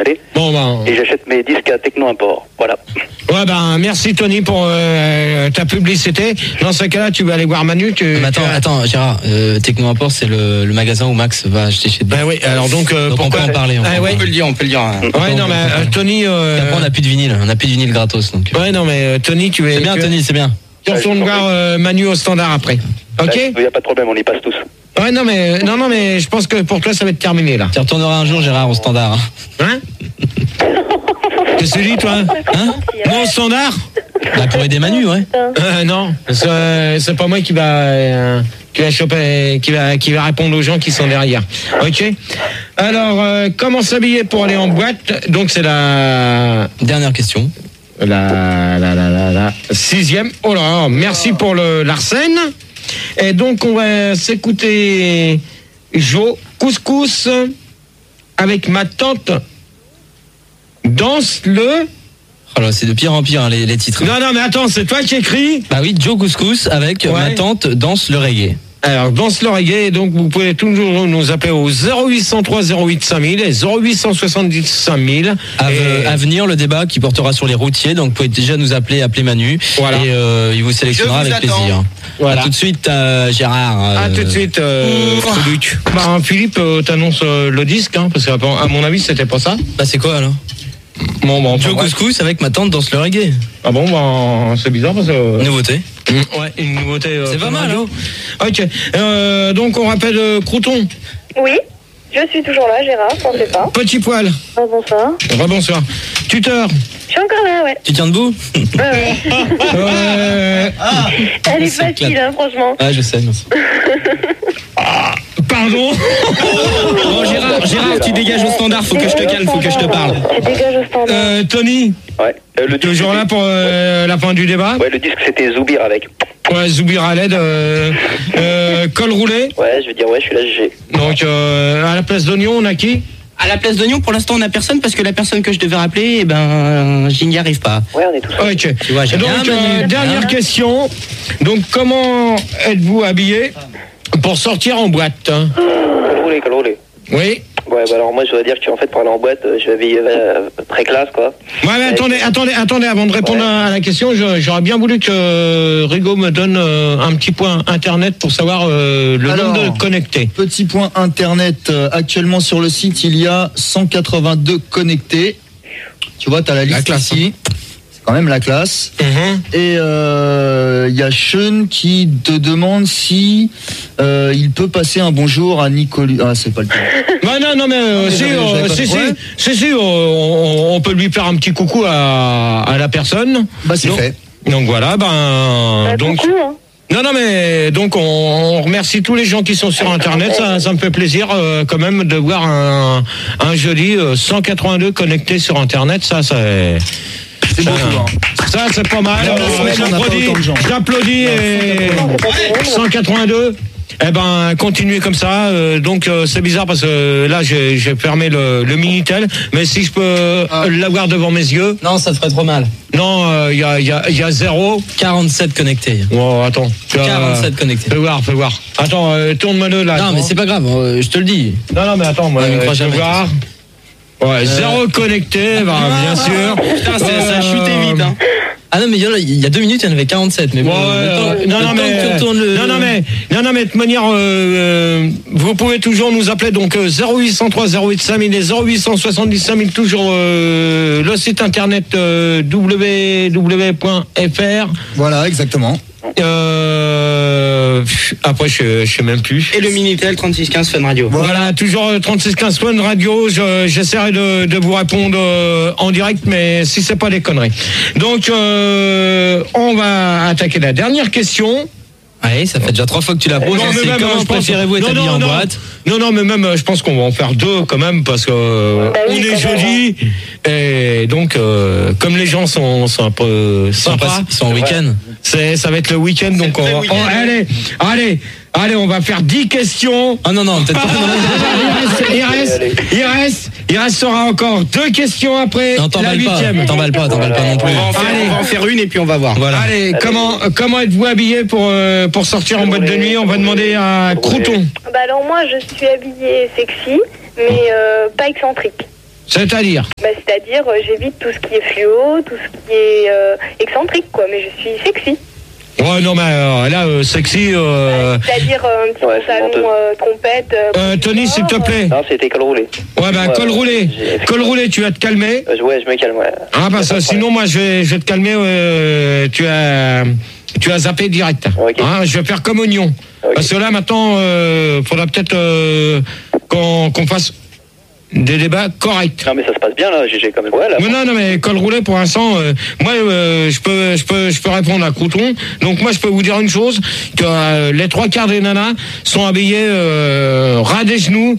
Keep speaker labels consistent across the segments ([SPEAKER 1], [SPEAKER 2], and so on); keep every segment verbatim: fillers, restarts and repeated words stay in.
[SPEAKER 1] Allez.
[SPEAKER 2] Bon, ben.
[SPEAKER 1] Et j'achète mes disques à Techno Import. Voilà.
[SPEAKER 2] Ouais, ben, merci Tony pour euh, ta publicité. Dans ce cas-là, tu vas aller voir Manu. Tu,
[SPEAKER 3] Mais attends,
[SPEAKER 2] tu...
[SPEAKER 3] attends, Gérard, euh, Techno Import, c'est le, le magasin où Max va acheter chez
[SPEAKER 2] Ben oui, alors donc, euh,
[SPEAKER 3] donc
[SPEAKER 2] pourquoi
[SPEAKER 3] on peut en parler. On,
[SPEAKER 2] ah,
[SPEAKER 3] peut,
[SPEAKER 2] ouais.
[SPEAKER 3] on peut le dire, on peut le dire. Hein.
[SPEAKER 2] Ouais, non, mais euh, Tony. Euh...
[SPEAKER 3] Après, on n'a plus de vinyle, on n'a plus de vinyle gratos. Donc.
[SPEAKER 2] Ouais, non, mais euh, Tony, tu es.
[SPEAKER 3] C'est bien,
[SPEAKER 2] tu...
[SPEAKER 3] Tony, c'est bien.
[SPEAKER 2] Tu retournes voir euh, Manu au standard après. Ok.
[SPEAKER 1] Il n'y a pas de problème, on y passe tous.
[SPEAKER 2] Ouais, non, mais, non, non, mais je pense que pour toi, ça va être terminé, là.
[SPEAKER 3] Tu retourneras un jour, Gérard, au standard.
[SPEAKER 2] Hein? Qu'est-ce que tu dis, toi? Hein? Non, au standard?
[SPEAKER 3] Bah, pour aider Manu, ouais.
[SPEAKER 2] Euh, non, c'est, c'est pas moi qui va, euh, qui va choper, qui va, qui va répondre aux gens qui sont derrière. Ok? Alors, euh, comment s'habiller pour aller en boîte? Donc, c'est la...
[SPEAKER 3] Dernière question.
[SPEAKER 2] La, la, la, la, la sixième. Oh là, merci pour le l'arsène. Et donc, on va s'écouter Jo Couscous avec ma tante. Danse le...
[SPEAKER 3] Oh là, c'est de pire en pire, hein, les, les titres.
[SPEAKER 2] Non, non, mais attends, c'est toi qui écris?
[SPEAKER 3] Bah oui, Joe Couscous avec
[SPEAKER 2] ouais.
[SPEAKER 3] Ma tante danse le reggae.
[SPEAKER 2] Alors, danse le reggae, donc vous pouvez toujours nous appeler au zéro huit cent trois zéro huit cinq mille et zéro huit cent soixante-dix cinq mille.
[SPEAKER 3] À,
[SPEAKER 2] et...
[SPEAKER 3] à venir, le débat qui portera sur les routiers, donc vous pouvez déjà nous appeler, appeler Manu,
[SPEAKER 2] voilà.
[SPEAKER 3] et euh, il vous sélectionnera
[SPEAKER 2] vous
[SPEAKER 3] avec
[SPEAKER 2] attends.
[SPEAKER 3] plaisir.
[SPEAKER 2] Voilà.
[SPEAKER 3] À tout de suite, euh, Gérard. Euh...
[SPEAKER 2] À tout de suite, euh, Luc. Bah, Philippe, euh, t'annonce euh, le disque, hein, parce qu'à à mon avis, c'était pas ça.
[SPEAKER 3] Bah, c'est quoi alors?
[SPEAKER 2] Bon, bon,
[SPEAKER 3] Joe Couscous avec ma tante danse le reggae.
[SPEAKER 2] Ah bon, bah, c'est bizarre parce que...
[SPEAKER 3] Nouveauté.
[SPEAKER 2] Ouais, une nouveauté. Euh,
[SPEAKER 3] c'est pas mal, hein.
[SPEAKER 2] Ok. Euh, donc, on rappelle euh, Crouton.
[SPEAKER 4] Oui, je suis toujours là, Gérard, t'en fais pas.
[SPEAKER 2] Petit poil.
[SPEAKER 4] Ah, bonsoir.
[SPEAKER 2] Rebonsoir. Tuteur.
[SPEAKER 4] Je suis encore là, ouais.
[SPEAKER 3] Tu tiens debout?
[SPEAKER 4] Ouais, ouais.
[SPEAKER 2] euh...
[SPEAKER 4] ah, Elle est facile, hein, franchement.
[SPEAKER 3] Ah, je sais, merci.
[SPEAKER 2] Ah, pardon.
[SPEAKER 3] Bon, Gérard, Gérard, tu dégages au standard, faut que je te calme, faut que je te parle.
[SPEAKER 4] Tu dégages au standard.
[SPEAKER 2] Euh, Tony.
[SPEAKER 1] Ouais. Euh, le
[SPEAKER 2] Toujours là pour euh, ouais. la fin du débat?
[SPEAKER 1] Ouais, le disque c'était Zoubir avec.
[SPEAKER 2] Ouais, Zoubir à l'aide. Euh, euh, col roulé.
[SPEAKER 1] Ouais, je veux dire, ouais, je suis là, G G.
[SPEAKER 2] Donc, euh, à la place d'oignon, on a qui?
[SPEAKER 3] À la place d'oignon, pour l'instant, on n'a personne parce que la personne que je devais rappeler, eh ben, je n'y arrive pas.
[SPEAKER 1] Ouais, on est tous là.
[SPEAKER 2] Ok.
[SPEAKER 3] Tu vois, j'ai
[SPEAKER 2] Donc,
[SPEAKER 3] bien,
[SPEAKER 2] euh,
[SPEAKER 3] Manu.
[SPEAKER 2] dernière
[SPEAKER 3] Bien.
[SPEAKER 2] question. Donc, comment êtes-vous habillé pour sortir en boîte?
[SPEAKER 1] Col roulé, col roulé.
[SPEAKER 2] Oui.
[SPEAKER 1] Ouais, bah alors moi, je dois dire que en fait, pour aller en boîte, euh, je vais habiller euh, très classe, quoi.
[SPEAKER 2] Ouais, mais attendez, attendez, attendez, avant de répondre
[SPEAKER 1] Ouais.
[SPEAKER 2] à la question, je- j'aurais bien voulu que euh, Rigaud me donne euh, un petit point internet pour savoir euh, le
[SPEAKER 5] Alors,
[SPEAKER 2] nombre de connectés.
[SPEAKER 5] Petit point internet, euh, actuellement sur le site, il y a cent quatre-vingt-deux connectés. Tu vois, tu as la liste
[SPEAKER 2] classe,
[SPEAKER 5] ici. C'est quand même la classe.
[SPEAKER 2] Mhm.
[SPEAKER 5] Et euh, il y a Sean qui te demande si euh, il peut passer un bonjour à Nicolas. Ah, c'est pas le cas.
[SPEAKER 2] Ouais, non, non, mais euh,
[SPEAKER 5] mais
[SPEAKER 2] si,
[SPEAKER 5] j'avais-
[SPEAKER 2] euh,
[SPEAKER 5] j'avais pas
[SPEAKER 2] si,
[SPEAKER 5] de
[SPEAKER 2] si,
[SPEAKER 5] problème.
[SPEAKER 2] si, si, euh, on, on peut lui faire un petit coucou à, à la personne.
[SPEAKER 5] Bah, c'est
[SPEAKER 2] Donc-
[SPEAKER 5] fait.
[SPEAKER 2] Donc voilà, ben,
[SPEAKER 4] Bah,
[SPEAKER 2] donc.
[SPEAKER 4] coucou, hein.
[SPEAKER 2] Non, non, mais donc on, on remercie tous les gens qui sont sur Internet. Ça, ça me fait plaisir euh, quand même de voir un, un jeudi euh, cent quatre-vingt-deux connectés sur Internet. Ça, ça,
[SPEAKER 5] C'est
[SPEAKER 2] ça,
[SPEAKER 5] beaucoup, hein.
[SPEAKER 2] ça, c'est pas mal.
[SPEAKER 5] Dans la
[SPEAKER 2] Euh,
[SPEAKER 5] semaine, on n'a pas
[SPEAKER 2] j'applaudis,
[SPEAKER 5] autant de gens.
[SPEAKER 2] j'applaudis et cent quatre-vingt-deux. Eh ben, continuez comme ça. Euh, donc, euh, c'est bizarre parce que là, j'ai, j'ai fermé le, le Minitel. Mais si je peux
[SPEAKER 5] Ah.
[SPEAKER 2] l'avoir devant mes yeux,
[SPEAKER 3] Non, ça te ferait trop mal.
[SPEAKER 2] non, il y a, y a, y a zéro.
[SPEAKER 3] quarante-sept connectés.
[SPEAKER 2] Oh, attends. Tu as-
[SPEAKER 3] quarante-sept connectés.
[SPEAKER 2] Fais voir, fais voir. Attends, euh, tourne-moi le là.
[SPEAKER 3] Non, mais c'est pas grave, euh, je te le dis.
[SPEAKER 2] Non, non, mais attends, moi,
[SPEAKER 3] Ouais, mais
[SPEAKER 2] euh,
[SPEAKER 3] crois
[SPEAKER 2] je vais
[SPEAKER 3] jamais.
[SPEAKER 2] voir. Ouais, zéro connecté, bah, bien sûr.
[SPEAKER 3] Putain, ça, ça a chuté
[SPEAKER 2] Euh,
[SPEAKER 3] vite, hein. Ah non, mais il y en a- il y a deux minutes, il y en avait quarante-sept. Mais
[SPEAKER 2] Ouais,
[SPEAKER 3] bon, le
[SPEAKER 2] euh,
[SPEAKER 3] temps-
[SPEAKER 2] non,
[SPEAKER 3] le
[SPEAKER 2] non,
[SPEAKER 3] temps
[SPEAKER 2] mais,
[SPEAKER 3] que tu retournes le-
[SPEAKER 2] non, non, mais, non, non, mais de toute manière, euh, euh, vous pouvez toujours nous appeler, donc, euh, zéro huit cent trois zéro huit cinq mille et zéro huit cent soixante-dix cinq mille, toujours, euh, le site internet, euh, w w w point f r.
[SPEAKER 5] Voilà, exactement.
[SPEAKER 2] Euh, après, je, je sais même plus.
[SPEAKER 3] Et le Minitel trente-six quinze Fun Radio.
[SPEAKER 2] Voilà, toujours euh, trente-six quinze Fun Radio. Je- J'essaierai de, de vous répondre euh, en direct, mais si c'est pas des conneries. Donc, euh, on va attaquer la dernière question.
[SPEAKER 3] Ouais, ça fait déjà trois fois que tu la poses.
[SPEAKER 2] Non, mais
[SPEAKER 3] C'est
[SPEAKER 2] même,
[SPEAKER 3] comment
[SPEAKER 2] je pense-
[SPEAKER 3] préférez-vous être
[SPEAKER 2] non,
[SPEAKER 3] habillé
[SPEAKER 2] non,
[SPEAKER 3] en
[SPEAKER 2] non.
[SPEAKER 3] boîte?
[SPEAKER 2] Non, non, mais même, euh, je pense qu'on va en faire deux quand même, parce que euh,
[SPEAKER 4] Bah oui,
[SPEAKER 2] on est
[SPEAKER 4] quand même.
[SPEAKER 2] jeudi. Et donc, euh, comme les gens sont, sont un peu
[SPEAKER 3] Ils sont,
[SPEAKER 2] sympas,
[SPEAKER 3] pas- ils sont en week-end.
[SPEAKER 2] c'est, ça va être le week-end. Donc, on va,
[SPEAKER 3] week-end.
[SPEAKER 2] oh, allez, allez, allez, on va faire dix questions.
[SPEAKER 3] Ah non, non, peut-être pas.
[SPEAKER 2] Il reste, il reste, il reste, il restera encore deux questions après
[SPEAKER 3] Non, t'emballes
[SPEAKER 2] la
[SPEAKER 3] pas.
[SPEAKER 2] huitième.
[SPEAKER 3] T'emballes pas, t'emballes pas non plus.
[SPEAKER 2] Allez,
[SPEAKER 3] on va en faire une et puis on va voir. Voilà.
[SPEAKER 2] allez, comment, comment êtes-vous habillé pour, euh, pour sortir en boîte de nuit? On va demander à Crouton.
[SPEAKER 4] Bah alors moi, je suis habillée sexy, mais euh, pas excentrique.
[SPEAKER 2] C'est-à-dire
[SPEAKER 4] Bah, c'est-à-dire, euh, j'évite tout ce qui est fluo, tout ce qui est euh, excentrique, quoi. Mais je suis sexy.
[SPEAKER 2] Ouais, non, mais euh, là, euh, sexy... Euh...
[SPEAKER 4] C'est-à-dire euh, un petit
[SPEAKER 1] Ouais,
[SPEAKER 4] pantalon
[SPEAKER 1] c'est
[SPEAKER 4] euh, trompette. Euh,
[SPEAKER 2] Euh, Tony, s'il te plaît.
[SPEAKER 1] Non, c'était col roulé.
[SPEAKER 2] Ouais, ben,
[SPEAKER 1] Ouais,
[SPEAKER 2] col
[SPEAKER 1] ouais,
[SPEAKER 2] roulé.
[SPEAKER 1] j'ai-
[SPEAKER 2] Col roulé, tu vas te calmer.
[SPEAKER 1] Euh, ouais, je me calme, ouais.
[SPEAKER 2] Ah, parce que sinon, moi, je vais, je vais te calmer. Euh, tu as... Tu as zappé direct.
[SPEAKER 1] Ok.
[SPEAKER 2] Hein, je vais faire comme oignon.
[SPEAKER 1] Ok.
[SPEAKER 2] Parce que là, maintenant, euh, faudra peut-être euh, qu'on qu'on fasse des débats corrects.
[SPEAKER 1] Non, mais ça se passe bien, là, G G, quand même. Ouais, là.
[SPEAKER 2] Mais non, non, mais col roulé, pour l'instant, euh, moi, euh, je peux, je peux, je peux répondre à Crouton. Donc, moi, je peux vous dire une chose, que euh, les trois quarts des nanas sont habillées euh, ras des genoux,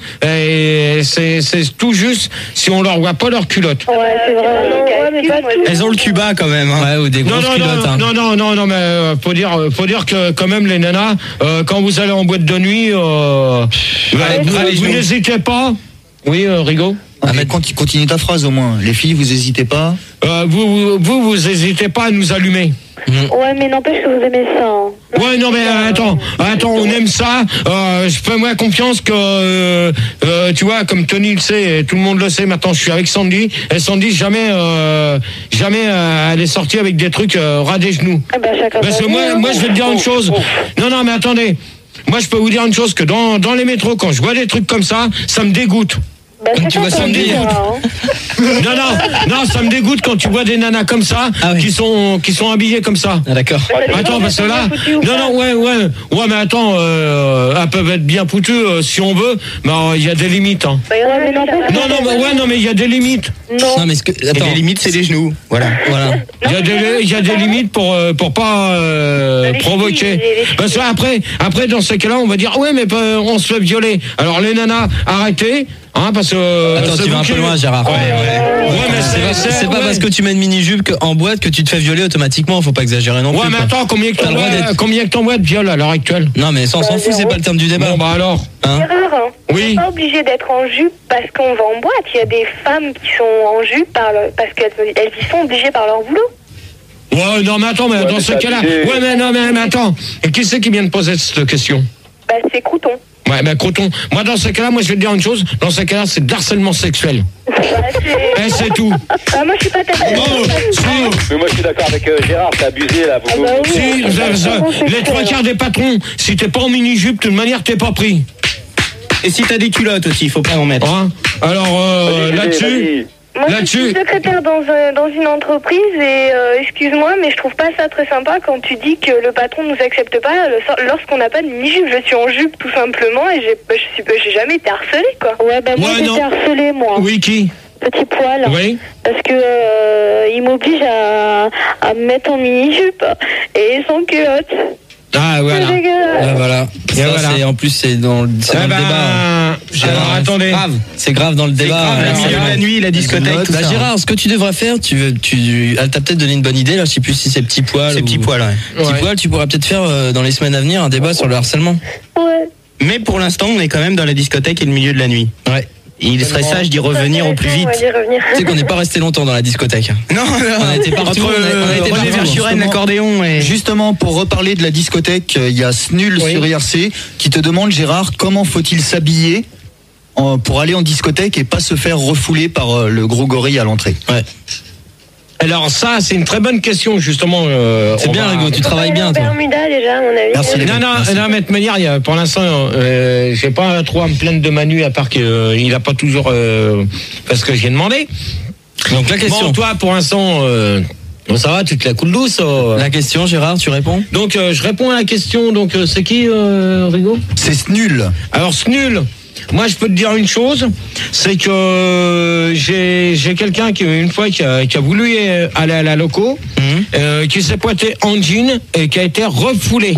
[SPEAKER 2] et c'est, c'est tout juste si on leur voit pas leur culotte.
[SPEAKER 4] Ouais, c'est vrai. Non, ouais, mais pas tout.
[SPEAKER 3] Elles ont le tuba quand même. Hein.
[SPEAKER 6] Ouais, ou des
[SPEAKER 2] Non,
[SPEAKER 6] grosses
[SPEAKER 2] non,
[SPEAKER 6] culottes.
[SPEAKER 2] non,
[SPEAKER 6] hein.
[SPEAKER 2] non, non, non, non, mais euh, faut dire, euh, faut dire que quand même les nanas, euh, quand vous allez en boîte de nuit, euh, bah, vous,
[SPEAKER 6] ras les
[SPEAKER 2] vous
[SPEAKER 6] genoux.
[SPEAKER 2] n'hésitez pas. Oui, euh, Rigaud.
[SPEAKER 5] Ah, mais conti- continue ta phrase au moins. Les filles, vous hésitez pas.
[SPEAKER 2] Euh, vous, vous, vous, vous hésitez pas à nous allumer.
[SPEAKER 4] Ouais, mais n'empêche que vous aimez ça. Hein.
[SPEAKER 2] Ouais, non, mais euh, attends, attends, on aime ça. Euh, je fais moi confiance que, euh, euh, tu vois, comme Tony le sait, et tout le monde le sait. Maintenant, je suis avec Sandy. Et Sandy, jamais, euh, jamais, euh, elle est sortie avec des trucs euh, ras des genoux.
[SPEAKER 4] Ah bah, chacun
[SPEAKER 2] Parce
[SPEAKER 4] sa
[SPEAKER 2] que
[SPEAKER 4] vie,
[SPEAKER 2] moi,
[SPEAKER 4] hein.
[SPEAKER 2] moi, je vais te dire une chose. Non, non, mais attendez. Moi, je peux vous dire une chose que dans, dans les métros, quand je vois des trucs comme ça, ça me dégoûte.
[SPEAKER 4] Bah,
[SPEAKER 6] Comme tu
[SPEAKER 4] chacun
[SPEAKER 6] vois
[SPEAKER 4] sa
[SPEAKER 6] Sandy,
[SPEAKER 4] vie,
[SPEAKER 6] hein.
[SPEAKER 4] hein.
[SPEAKER 2] Non, non, non, ça me dégoûte quand tu vois des nanas comme ça,
[SPEAKER 6] Ah oui.
[SPEAKER 2] qui sont, qui sont habillées comme ça.
[SPEAKER 6] Ah, d'accord.
[SPEAKER 2] Attends, parce que là,
[SPEAKER 4] Foutu ou
[SPEAKER 2] non,
[SPEAKER 4] pas
[SPEAKER 2] non, ouais, ouais, ouais, mais attends, euh, elles peuvent être bien foutues euh, si on veut, mais il y a des limites. Hein.
[SPEAKER 4] Bah, ouais, mais n'empêche.
[SPEAKER 2] Non, non, mais ouais, non, mais il y a des limites.
[SPEAKER 4] Non.
[SPEAKER 6] Non, mais ce que.
[SPEAKER 3] Et
[SPEAKER 6] Attends.
[SPEAKER 3] les limites, c'est les genoux. Voilà.
[SPEAKER 6] Voilà.
[SPEAKER 2] Il y a des, il y a des limites pour euh, pour pas euh,
[SPEAKER 4] Les
[SPEAKER 2] provoquer.
[SPEAKER 4] filles, les- les filles.
[SPEAKER 2] Parce que après, après dans ces cas-là, on va dire ouais, mais euh, on se fait violer. Alors les nanas, arrêtez, hein, parce que.
[SPEAKER 6] Attends,
[SPEAKER 2] c'est
[SPEAKER 6] tu vas
[SPEAKER 2] vous
[SPEAKER 6] un
[SPEAKER 2] qui-
[SPEAKER 6] peu loin, Gérard.
[SPEAKER 2] Ouais, ouais. Ouais, mais
[SPEAKER 6] C'est pas,
[SPEAKER 2] c'est
[SPEAKER 6] c'est pas
[SPEAKER 2] ouais.
[SPEAKER 6] parce que tu mets une mini-jupe en boîte que tu te fais violer automatiquement. Faut pas exagérer non
[SPEAKER 2] Ouais,
[SPEAKER 6] plus.
[SPEAKER 2] mais
[SPEAKER 6] quoi.
[SPEAKER 2] attends, combien que
[SPEAKER 6] T'as le droit
[SPEAKER 2] t'envoies,
[SPEAKER 6] d'être-
[SPEAKER 2] combien que t'envoies de viol à l'heure actuelle?
[SPEAKER 6] Non, mais ça, on s'en
[SPEAKER 4] Bah,
[SPEAKER 6] fout, c'est
[SPEAKER 4] zéro.
[SPEAKER 6] pas le terme du débat.
[SPEAKER 2] Bon, bah alors.
[SPEAKER 6] Hein
[SPEAKER 4] C'est rare, hein.
[SPEAKER 2] Oui.
[SPEAKER 4] On n'est pas obligé d'être en jupe parce qu'on va en boîte. Il y a des femmes qui sont en jupe par le- parce qu'elles elles y sont obligées par leur boulot.
[SPEAKER 2] Ouais, non, mais attends, mais
[SPEAKER 1] Ouais,
[SPEAKER 2] dans
[SPEAKER 1] mais
[SPEAKER 2] ce
[SPEAKER 1] ça,
[SPEAKER 2] cas-là.
[SPEAKER 1] c'est-
[SPEAKER 2] Ouais, mais non, mais, mais attends. Et qui c'est qui vient de poser cette question?
[SPEAKER 4] Bah, c'est Crouton.
[SPEAKER 2] Ouais, mais Croton. Moi, dans ce cas-là, moi, je vais te dire une chose. Dans ce cas-là, c'est de l'harcèlement sexuel.
[SPEAKER 4] Bah, c'est-
[SPEAKER 2] Et c'est tout.
[SPEAKER 4] Ah, moi, je suis pas tellement.
[SPEAKER 2] Oh, si.
[SPEAKER 1] Mais moi, je suis d'accord avec euh, Gérard, c'est abusé, là. Vous,
[SPEAKER 4] Ah bah oui.
[SPEAKER 2] Si,
[SPEAKER 4] c'est
[SPEAKER 2] ça-
[SPEAKER 4] pas
[SPEAKER 2] ça-
[SPEAKER 4] vraiment
[SPEAKER 2] les
[SPEAKER 4] sexuel,
[SPEAKER 2] trois quarts
[SPEAKER 4] hein.
[SPEAKER 2] des patrons, si t'es pas en mini-jupe, de toute manière, t'es pas pris.
[SPEAKER 3] Et si t'as des culottes aussi, il faut pas en mettre.
[SPEAKER 2] Hein Alors, euh,
[SPEAKER 1] Vas-y,
[SPEAKER 2] là-dessus,
[SPEAKER 1] vas-y.
[SPEAKER 4] Moi, je
[SPEAKER 2] Là-dessus-
[SPEAKER 4] suis secrétaire dans, un- dans une entreprise et euh, excuse-moi, mais je trouve pas ça très sympa quand tu dis que le patron nous accepte pas le- lorsqu'on n'a pas de mini-jupe. Je suis en jupe tout simplement et j'ai, bah, je suis, j'ai jamais été harcelée, quoi. Ouais, bah
[SPEAKER 2] moi, Ouais, non.
[SPEAKER 4] j'étais harcelée, moi.
[SPEAKER 2] oui, qui
[SPEAKER 4] Petit poil.
[SPEAKER 2] Oui.
[SPEAKER 4] Parce que euh, il m'oblige à, à me mettre en mini-jupe et sans culotte.
[SPEAKER 2] Ah, voilà.
[SPEAKER 4] C'est dégueulasse.
[SPEAKER 6] Ouais, voilà.
[SPEAKER 2] Et
[SPEAKER 6] Ça,
[SPEAKER 2] voilà.
[SPEAKER 6] c'est en plus c'est dans, le- c'est
[SPEAKER 2] Eh
[SPEAKER 6] dans
[SPEAKER 2] ben,
[SPEAKER 6] le débat. hein.
[SPEAKER 2] alors,
[SPEAKER 6] Gérard,
[SPEAKER 2] attendez.
[SPEAKER 6] C'est grave. C'est grave dans le
[SPEAKER 3] C'est
[SPEAKER 6] débat.
[SPEAKER 3] grave,
[SPEAKER 6] hein.
[SPEAKER 3] le milieu de la nuit, la discothèque, tout
[SPEAKER 6] Bah,
[SPEAKER 3] ça.
[SPEAKER 6] Gérard, ce que tu devrais faire, tu, veux- tu, elle t'a peut-être donné une bonne idée là. Je sais plus si c'est petit poil.
[SPEAKER 3] Ces
[SPEAKER 6] ou-
[SPEAKER 3] petits poils, ouais.
[SPEAKER 6] Petit
[SPEAKER 2] Ouais.
[SPEAKER 6] poil, tu pourras peut-être faire euh, dans les semaines à venir un débat sur le harcèlement.
[SPEAKER 4] Ouais.
[SPEAKER 3] Mais pour l'instant, on est quand même dans la discothèque et le milieu de la nuit.
[SPEAKER 6] Ouais.
[SPEAKER 3] Il serait sage d'y revenir au plus
[SPEAKER 4] On
[SPEAKER 3] vite.
[SPEAKER 4] va y revenir.
[SPEAKER 6] Tu sais qu'on n'est pas resté longtemps dans la discothèque.
[SPEAKER 3] Non, non.
[SPEAKER 6] On a été partout,
[SPEAKER 3] Entre
[SPEAKER 6] on a- on a été
[SPEAKER 3] René
[SPEAKER 6] partout,
[SPEAKER 3] Verschuren,
[SPEAKER 5] justement.
[SPEAKER 3] l'accordéon et...
[SPEAKER 5] Justement, pour reparler de la discothèque, euh, il y a Snul
[SPEAKER 2] Oui.
[SPEAKER 5] sur I R C qui te demande, Gérard, comment faut-il s'habiller en- pour aller en discothèque et pas se faire refouler par euh, le gros gorille à l'entrée.
[SPEAKER 6] Ouais.
[SPEAKER 2] Alors, ça, c'est une très bonne question, justement. euh,
[SPEAKER 6] C'est
[SPEAKER 2] on
[SPEAKER 6] bien,
[SPEAKER 2] va-
[SPEAKER 6] Rigaud, tu travailles bien, toi.
[SPEAKER 4] Bermuda déjà, à mon avis.
[SPEAKER 5] Merci, les
[SPEAKER 2] Non, non,
[SPEAKER 5] Merci.
[SPEAKER 2] non, mais de toute manière, il y a- pour l'instant, euh, j'ai pas trop à me plaindre de Manu, à part qu'il a pas toujours euh, fait ce que j'ai demandé.
[SPEAKER 6] Donc la question.
[SPEAKER 2] Bon, toi, pour l'instant, euh, bon, ça va, tu te la coules douce. euh.
[SPEAKER 6] La question, Gérard, tu réponds.
[SPEAKER 2] Donc, euh, je réponds à la question. Donc, euh, c'est qui, euh, Rigaud?
[SPEAKER 5] C'est Snul.
[SPEAKER 2] Alors, c'est nul. Moi, je peux te dire une chose, c'est que euh, j'ai j'ai quelqu'un qui une fois qui a, qui a voulu euh, aller à la loco,
[SPEAKER 6] Mhm.
[SPEAKER 2] euh, qui s'est pointé en jean et qui a été refoulé.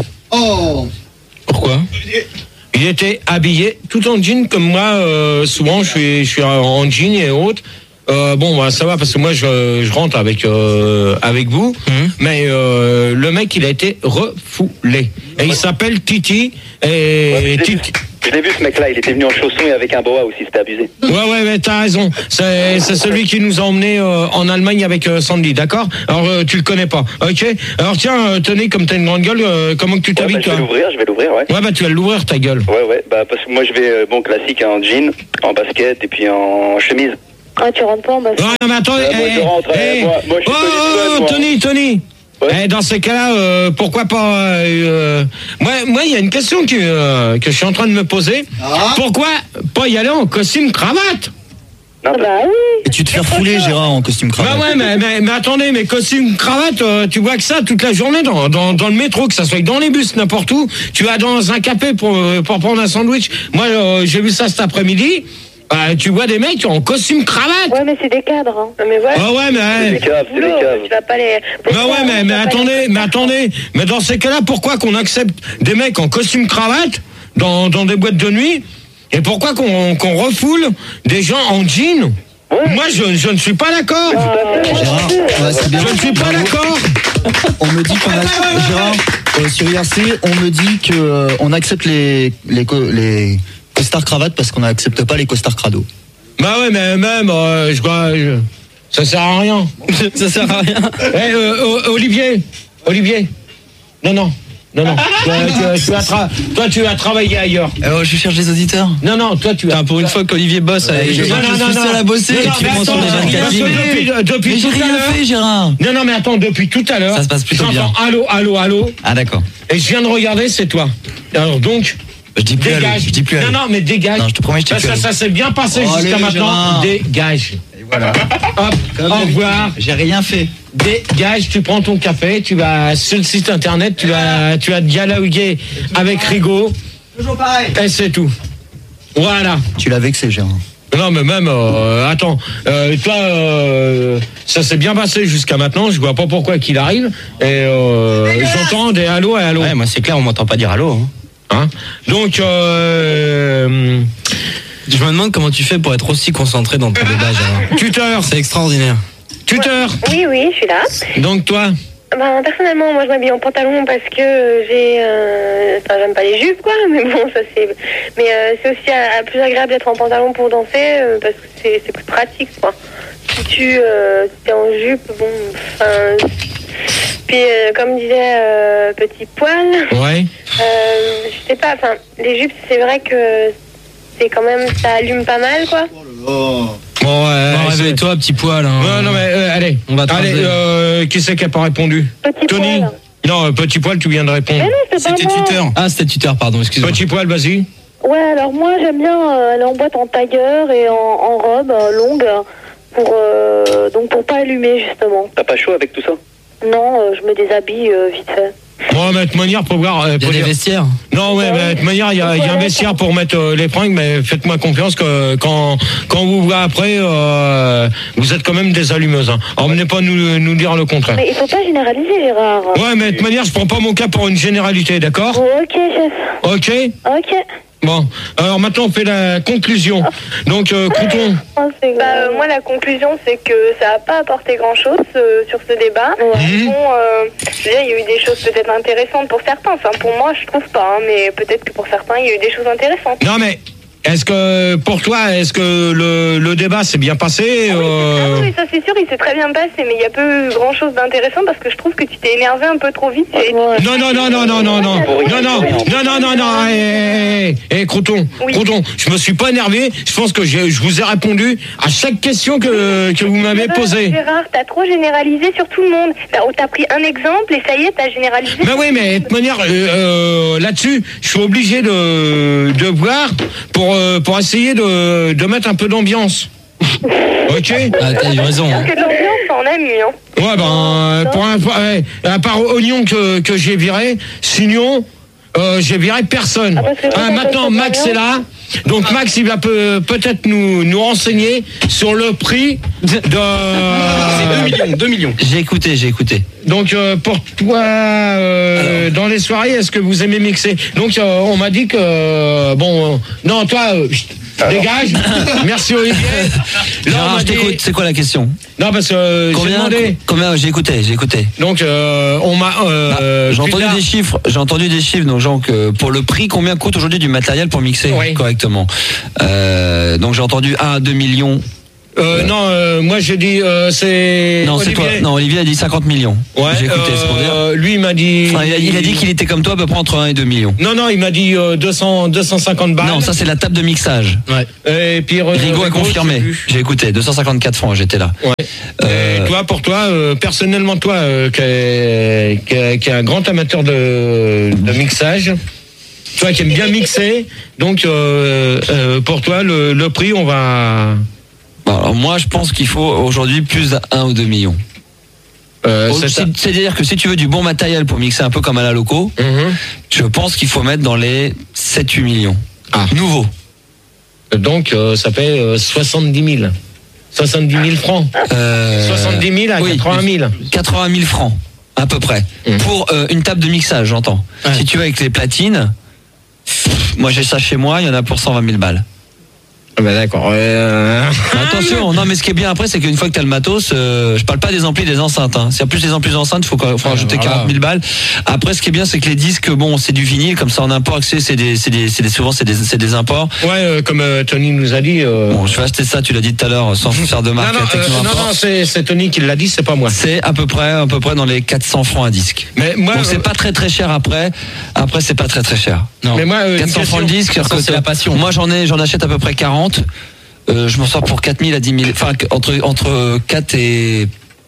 [SPEAKER 6] Pourquoi?
[SPEAKER 2] Il était habillé tout en jean comme moi. Euh, souvent, je suis je suis en jean et autres. Euh, bon, bah, ça va parce que moi, je, je rentre avec euh, avec vous.
[SPEAKER 6] Mhm.
[SPEAKER 2] Mais euh, le mec, il a été refoulé. Et il s'appelle Titi. Et
[SPEAKER 1] Ouais, mais je l'ai vu.
[SPEAKER 2] Titi.
[SPEAKER 1] Je l'ai vu, ce mec-là, il était venu en chaussons et avec un boa aussi, c'était abusé.
[SPEAKER 2] Ouais, ouais, mais t'as raison. C'est, c'est celui qui nous a emmenés euh, en Allemagne avec euh, Sandy, d'accord? Alors, euh, tu le connais pas, ok? Alors, tiens, euh, tenez, comme t'as une grande gueule, euh, comment que tu
[SPEAKER 1] Ouais, bah,
[SPEAKER 2] t'habilles,
[SPEAKER 1] je vais
[SPEAKER 2] toi?
[SPEAKER 1] l'ouvrir, je vais l'ouvrir, ouais.
[SPEAKER 2] Ouais, bah, tu vas l'ouvrir, ta gueule.
[SPEAKER 1] Ouais, ouais, bah, parce que moi, je vais, euh, bon, classique, en jean, en basket et puis en chemise.
[SPEAKER 4] Ah, tu rentres pas en bas.
[SPEAKER 2] Ouais, non, mais attendez.
[SPEAKER 1] Euh, moi,
[SPEAKER 2] eh,
[SPEAKER 1] je rentre,
[SPEAKER 2] eh,
[SPEAKER 1] euh, moi- moi, je suis
[SPEAKER 2] oh,
[SPEAKER 1] pas du tout
[SPEAKER 2] oh,
[SPEAKER 1] moi.
[SPEAKER 2] Tony, Tony.
[SPEAKER 1] Ouais.
[SPEAKER 2] Eh, dans ces cas-là, euh, pourquoi pas euh, euh, Moi, moi, il y a une question que euh, que je suis en train de me poser.
[SPEAKER 5] Ah.
[SPEAKER 2] Pourquoi pas y aller en costume cravate?
[SPEAKER 1] Non,
[SPEAKER 4] Ah bah oui.
[SPEAKER 5] Et tu te fais refouler, Gérard, en costume cravate.
[SPEAKER 2] Bah ouais, mais, mais, mais attendez, mais costume cravate, euh, tu vois que ça toute la journée dans, dans, dans le métro, que ça soit dans les bus, n'importe où. Tu vas dans un café pour, pour prendre un sandwich. Moi, euh, j'ai vu ça cet après-midi. Euh, tu vois des mecs en costume cravate.
[SPEAKER 4] Ouais, mais c'est des cadres. Hein. Mais voilà.
[SPEAKER 2] Ah ouais, mais...
[SPEAKER 1] c'est des caves, c'est des
[SPEAKER 4] Boulot,
[SPEAKER 1] caves.
[SPEAKER 4] tu vas pas les.
[SPEAKER 2] Bah ouais, mais, mais attendez, mais attendez, mais dans ces cas-là, pourquoi qu'on accepte des mecs en costume cravate dans, dans des boîtes de nuit et pourquoi qu'on qu'on refoule des gens en jean? Moi, je, je ne suis pas d'accord.
[SPEAKER 5] Gérard, ouais, c'est bien.
[SPEAKER 2] Je ne suis pas d'accord.
[SPEAKER 5] On me dit qu'on a, Gérard, euh, sur I R C, on me dit que euh, on accepte les les co- les costards cravates parce qu'on n'accepte pas les costards crado.
[SPEAKER 2] Bah ouais, mais même, euh, je crois, je- ça sert à rien.
[SPEAKER 6] Ça sert à rien.
[SPEAKER 2] Eh, euh, O- Olivier, Olivier, non, non, non, non. Toi, tu, tu vas tra- toi, tu vas travailler ailleurs.
[SPEAKER 6] Oh, je cherche des auditeurs.
[SPEAKER 2] Non, non, toi, tu vas.
[SPEAKER 6] Putain, pour une fois qu'Olivier bosse, avec je,
[SPEAKER 2] non, non,
[SPEAKER 6] je
[SPEAKER 2] non,
[SPEAKER 6] suis
[SPEAKER 2] non.
[SPEAKER 6] seul à bosser
[SPEAKER 2] Non,
[SPEAKER 6] et
[SPEAKER 2] non,
[SPEAKER 6] tu
[SPEAKER 2] mais
[SPEAKER 6] prends sur
[SPEAKER 2] attends,
[SPEAKER 6] les jeunes
[SPEAKER 2] regarde,
[SPEAKER 6] Catherine.
[SPEAKER 2] depuis, depuis
[SPEAKER 6] Mais j'ai
[SPEAKER 2] tout à
[SPEAKER 6] rien
[SPEAKER 2] l'heure.
[SPEAKER 6] fait, Gérard.
[SPEAKER 2] Non, non, mais attends, depuis tout à l'heure.
[SPEAKER 6] Ça se passe plutôt
[SPEAKER 2] j'entends
[SPEAKER 6] bien.
[SPEAKER 2] Allô, allô, allô.
[SPEAKER 6] Ah d'accord.
[SPEAKER 2] Et je viens de regarder, c'est toi. Alors donc,
[SPEAKER 6] Je dis plus allô,
[SPEAKER 2] dégage.
[SPEAKER 6] je dis plus allô.
[SPEAKER 2] Non, non, mais dégage.
[SPEAKER 6] Non, je te promets, je dis
[SPEAKER 2] Parce
[SPEAKER 6] plus
[SPEAKER 2] que
[SPEAKER 6] allô.
[SPEAKER 2] ça s'est bien passé
[SPEAKER 5] Oh,
[SPEAKER 2] jusqu'à
[SPEAKER 5] allez,
[SPEAKER 2] maintenant.
[SPEAKER 5] Gérard.
[SPEAKER 2] Dégage.
[SPEAKER 5] Et voilà.
[SPEAKER 2] Hop,
[SPEAKER 5] Comme
[SPEAKER 2] au revoir.
[SPEAKER 5] J'ai rien fait.
[SPEAKER 2] Dégage, tu prends ton café, tu vas sur le site internet, tu vas, tu vas dialoguer avec Rigaud.
[SPEAKER 5] Toujours pareil.
[SPEAKER 2] Et c'est tout. Voilà.
[SPEAKER 5] Tu l'as vexé, Gérard.
[SPEAKER 2] Non, mais même, euh, attends, euh, toi, euh, ça s'est bien passé jusqu'à maintenant, je vois pas pourquoi qu'il arrive, et euh, j'entends des allô et allô.
[SPEAKER 3] Ouais, moi c'est clair, on m'entend pas dire allô. Hein.
[SPEAKER 2] Hein Donc, euh,
[SPEAKER 6] Je me demande comment tu fais pour être aussi concentré dans ton débat, Gérard.
[SPEAKER 2] tuteur,
[SPEAKER 6] C'est extraordinaire.
[SPEAKER 2] tuteur,
[SPEAKER 4] Oui, oui, je suis là.
[SPEAKER 2] donc toi,
[SPEAKER 4] Ben, personnellement, moi je m'habille en pantalon parce que j'ai. Euh... Enfin, j'aime pas les jupes, quoi, mais bon, ça c'est. Mais euh, c'est aussi euh, plus agréable d'être en pantalon pour danser euh, parce que c'est c'est plus pratique, quoi. Si tu euh, si t'es en jupe, bon. Enfin. Puis, euh, comme disait euh, Petit Poil,
[SPEAKER 2] ouais,
[SPEAKER 4] euh, je sais pas, enfin, les jupes, c'est vrai que c'est quand même. Ça allume pas mal, quoi.
[SPEAKER 5] Oh.
[SPEAKER 2] bon, ouais,
[SPEAKER 6] Bon,
[SPEAKER 2] c'est-
[SPEAKER 6] réveille-toi, petit poil. Hein.
[SPEAKER 2] non, non, mais euh, allez,
[SPEAKER 6] On va te
[SPEAKER 2] allez,
[SPEAKER 6] raser.
[SPEAKER 2] euh, qui c'est qui a pas répondu?
[SPEAKER 4] Petit
[SPEAKER 2] Tony.
[SPEAKER 4] Poil.
[SPEAKER 2] Non, euh, petit poil, tu viens de répondre.
[SPEAKER 4] Mais non, c'est pas
[SPEAKER 6] C'était
[SPEAKER 4] moi.
[SPEAKER 6] tuteur. Ah, c'était tuteur, pardon, excuse-moi.
[SPEAKER 2] Petit poil, vas-y.
[SPEAKER 4] Ouais, alors moi j'aime bien euh, aller en boîte en tailleur et en, en robe euh, longue pour euh, donc pour pas allumer justement.
[SPEAKER 1] T'as pas chaud avec tout ça?
[SPEAKER 4] Non, euh, je me déshabille euh, vite fait.
[SPEAKER 2] Bon, mais de toute manière, pour voir. euh,
[SPEAKER 6] Il y a
[SPEAKER 2] pour
[SPEAKER 6] des
[SPEAKER 2] dire-
[SPEAKER 6] vestiaires.
[SPEAKER 2] Non, ouais, mais de toute manière, il y a, il y a un vestiaire pour mettre euh, les fringues, mais faites-moi confiance que quand, quand vous voyez après, euh, vous êtes quand même des allumeuses. Hein. Alors, venez pas nous, nous dire le contraire.
[SPEAKER 4] Mais il faut pas généraliser, Gérard.
[SPEAKER 2] Ouais, mais de toute manière, je prends pas mon cas pour une généralité, d'accord?
[SPEAKER 4] Ok, chef.
[SPEAKER 2] Ok.
[SPEAKER 4] Ok.
[SPEAKER 2] Bon, alors maintenant, on fait la conclusion. Donc, euh, Crouton.
[SPEAKER 4] Bah, euh, moi, la conclusion, c'est que ça n'a pas apporté grand-chose euh, sur ce débat.
[SPEAKER 2] Mhm.
[SPEAKER 4] Bon, euh, je veux dire, il y a eu des choses peut-être intéressantes pour certains. Enfin, pour moi, je trouve pas, hein, mais peut-être que pour certains, il y a eu des choses intéressantes.
[SPEAKER 2] Non, mais est-ce que, pour toi, est-ce que le, le débat s'est bien passé?
[SPEAKER 4] Ah oui,
[SPEAKER 2] euh,
[SPEAKER 4] ah oui, ça c'est sûr, il s'est très bien passé, mais il y a peu grand chose d'intéressant parce que je trouve que tu t'es énervé un peu trop vite. Et...
[SPEAKER 2] Non, non, non, non, non, non, non, non, non, non, non, non, non, hé, hé, hé, hé, Crouton,
[SPEAKER 4] Oui.
[SPEAKER 2] Crouton, je me suis pas énervé, je pense que j'ai- je vous ai répondu à chaque question que, que vous m'avez
[SPEAKER 4] Gérard,
[SPEAKER 2] posée.
[SPEAKER 4] Gérard, t'as trop généralisé sur tout le monde. T'as t'as pris un exemple et ça y est, t'as généralisé.
[SPEAKER 2] Ben oui, mais de toute manière, euh, euh, là-dessus, je suis obligé de, de voir pour, euh, pour essayer de, de mettre un peu d'ambiance. Ok?
[SPEAKER 6] Ah, t'as eu raison. Hein.
[SPEAKER 4] Parce que de l'ambiance, on a mis, hein.
[SPEAKER 2] Ouais, ben, pour un, ouais, à part Oignon que, que j'ai viré, sinon, euh, j'ai viré personne.
[SPEAKER 4] Ah, parce que
[SPEAKER 2] Ah,
[SPEAKER 4] vous,
[SPEAKER 2] maintenant,
[SPEAKER 4] vous
[SPEAKER 2] Max
[SPEAKER 4] faites
[SPEAKER 2] est là. Donc, Max, il va peut, peut-être nous, nous renseigner sur le prix de...
[SPEAKER 3] C'est deux millions, deux millions.
[SPEAKER 6] J'ai écouté, j'ai écouté.
[SPEAKER 2] Donc, euh, pour toi, euh, dans les soirées, est-ce que vous aimez mixer? Donc, euh, on m'a dit que... euh, bon, euh, non, toi... euh, chut, dégage. Merci, Olivier. Là, on
[SPEAKER 6] Gérard,
[SPEAKER 2] m'a
[SPEAKER 6] je
[SPEAKER 2] dit-
[SPEAKER 6] t'écoute. C'est quoi la question?
[SPEAKER 2] Non, parce que euh, j'ai
[SPEAKER 6] Combien,
[SPEAKER 2] demandé...
[SPEAKER 6] combien J'ai écouté, j'ai écouté.
[SPEAKER 2] Donc, euh, on m'a... euh,
[SPEAKER 6] J'ai entendu
[SPEAKER 2] plus tard-
[SPEAKER 6] des chiffres. J'ai entendu des chiffres. Donc, genre que pour le prix, combien coûte aujourd'hui du matériel pour mixer
[SPEAKER 2] Oui.
[SPEAKER 6] correctement? Euh, donc, j'ai entendu un à deux millions
[SPEAKER 2] Euh, non, euh, moi j'ai dit euh, c'est.
[SPEAKER 6] Non, c'est
[SPEAKER 2] Olivier.
[SPEAKER 6] toi. Non, Olivier a dit cinquante millions.
[SPEAKER 2] Ouais.
[SPEAKER 6] J'ai écouté ce qu'on dit.
[SPEAKER 2] euh, lui il m'a dit.
[SPEAKER 6] Enfin, il, a, il a dit qu'il était comme toi à peu près entre un et deux millions.
[SPEAKER 2] Non, non, il m'a dit euh, deux cents, deux cent cinquante balles.
[SPEAKER 6] Non, ça c'est la table de mixage.
[SPEAKER 2] Ouais. Et puis euh,
[SPEAKER 6] Rigaud a
[SPEAKER 2] Rigaud,
[SPEAKER 6] confirmé.
[SPEAKER 2] j'ai vu.
[SPEAKER 6] J'ai écouté, deux cent cinquante-quatre francs, j'étais là.
[SPEAKER 2] Ouais.
[SPEAKER 6] Euh,
[SPEAKER 2] Et toi, pour toi, euh, personnellement, toi, euh, qui est, qui est- qui est un grand amateur de, de mixage, toi qui aimes bien mixer, donc euh, euh, pour toi, le, le prix, on va.
[SPEAKER 6] bon, alors moi, je pense qu'il faut aujourd'hui plus d'un ou deux millions.
[SPEAKER 2] Euh,
[SPEAKER 6] Oh,
[SPEAKER 2] c'est
[SPEAKER 6] c'est-
[SPEAKER 2] ça.
[SPEAKER 6] C'est-à-dire que si tu veux du bon matériel pour mixer un peu comme à la loco,
[SPEAKER 2] Mhm.
[SPEAKER 6] je pense qu'il faut mettre dans les sept huit millions.
[SPEAKER 2] Ah.
[SPEAKER 6] Nouveau.
[SPEAKER 2] Donc, euh, ça fait euh, soixante-dix mille. soixante-dix mille francs.
[SPEAKER 6] Euh,
[SPEAKER 2] soixante-dix mille à
[SPEAKER 6] oui,
[SPEAKER 2] quatre-vingt mille.
[SPEAKER 6] quatre-vingt mille francs, à peu près.
[SPEAKER 2] Mmh.
[SPEAKER 6] Pour euh, une table de mixage, j'entends.
[SPEAKER 2] Ouais.
[SPEAKER 6] Si tu veux avec les platines, pff, moi j'ai ça chez moi, il y en a pour cent vingt mille balles.
[SPEAKER 2] Ah bah d'accord. Euh...
[SPEAKER 6] Mais attention, non mais ce qui est bien après, c'est qu'une fois que tu as le matos, euh, je parle pas des amplis, des enceintes. Hein. Si en plus les amplis enceintes, il faut, faut
[SPEAKER 2] Ah,
[SPEAKER 6] rajouter
[SPEAKER 2] voilà.
[SPEAKER 6] quarante mille balles. Après, ce qui est bien, c'est que les disques, bon, c'est du vinyle, comme ça en import, c'est c'est des, c'est des, c'est des, souvent c'est des, c'est des imports.
[SPEAKER 2] Ouais, euh, comme euh, Tony nous a dit. Euh...
[SPEAKER 6] Bon, je vais acheter ça, tu l'as dit tout à l'heure, sans faire de
[SPEAKER 2] non,
[SPEAKER 6] marque.
[SPEAKER 2] non, euh,
[SPEAKER 6] Techno
[SPEAKER 2] non,
[SPEAKER 6] Import.
[SPEAKER 2] non, c'est, c'est Tony qui l'a dit, c'est pas moi.
[SPEAKER 6] C'est à peu près, à peu près dans les quatre cents francs un disque.
[SPEAKER 2] Mais moi,
[SPEAKER 6] Donc c'est
[SPEAKER 2] euh,
[SPEAKER 6] pas très très cher après. Après c'est pas très très cher. Non.
[SPEAKER 2] Mais moi, euh, une
[SPEAKER 6] quatre cents francs
[SPEAKER 2] question.
[SPEAKER 6] le disque,
[SPEAKER 7] Ça,
[SPEAKER 6] c'est-à-dire
[SPEAKER 7] c'est
[SPEAKER 6] que
[SPEAKER 7] la passion.
[SPEAKER 6] Moi j'en ai, j'en achète à peu près quarante. Euh, je m'en sors pour quatre mille à dix mille. Enfin entre entre quatre et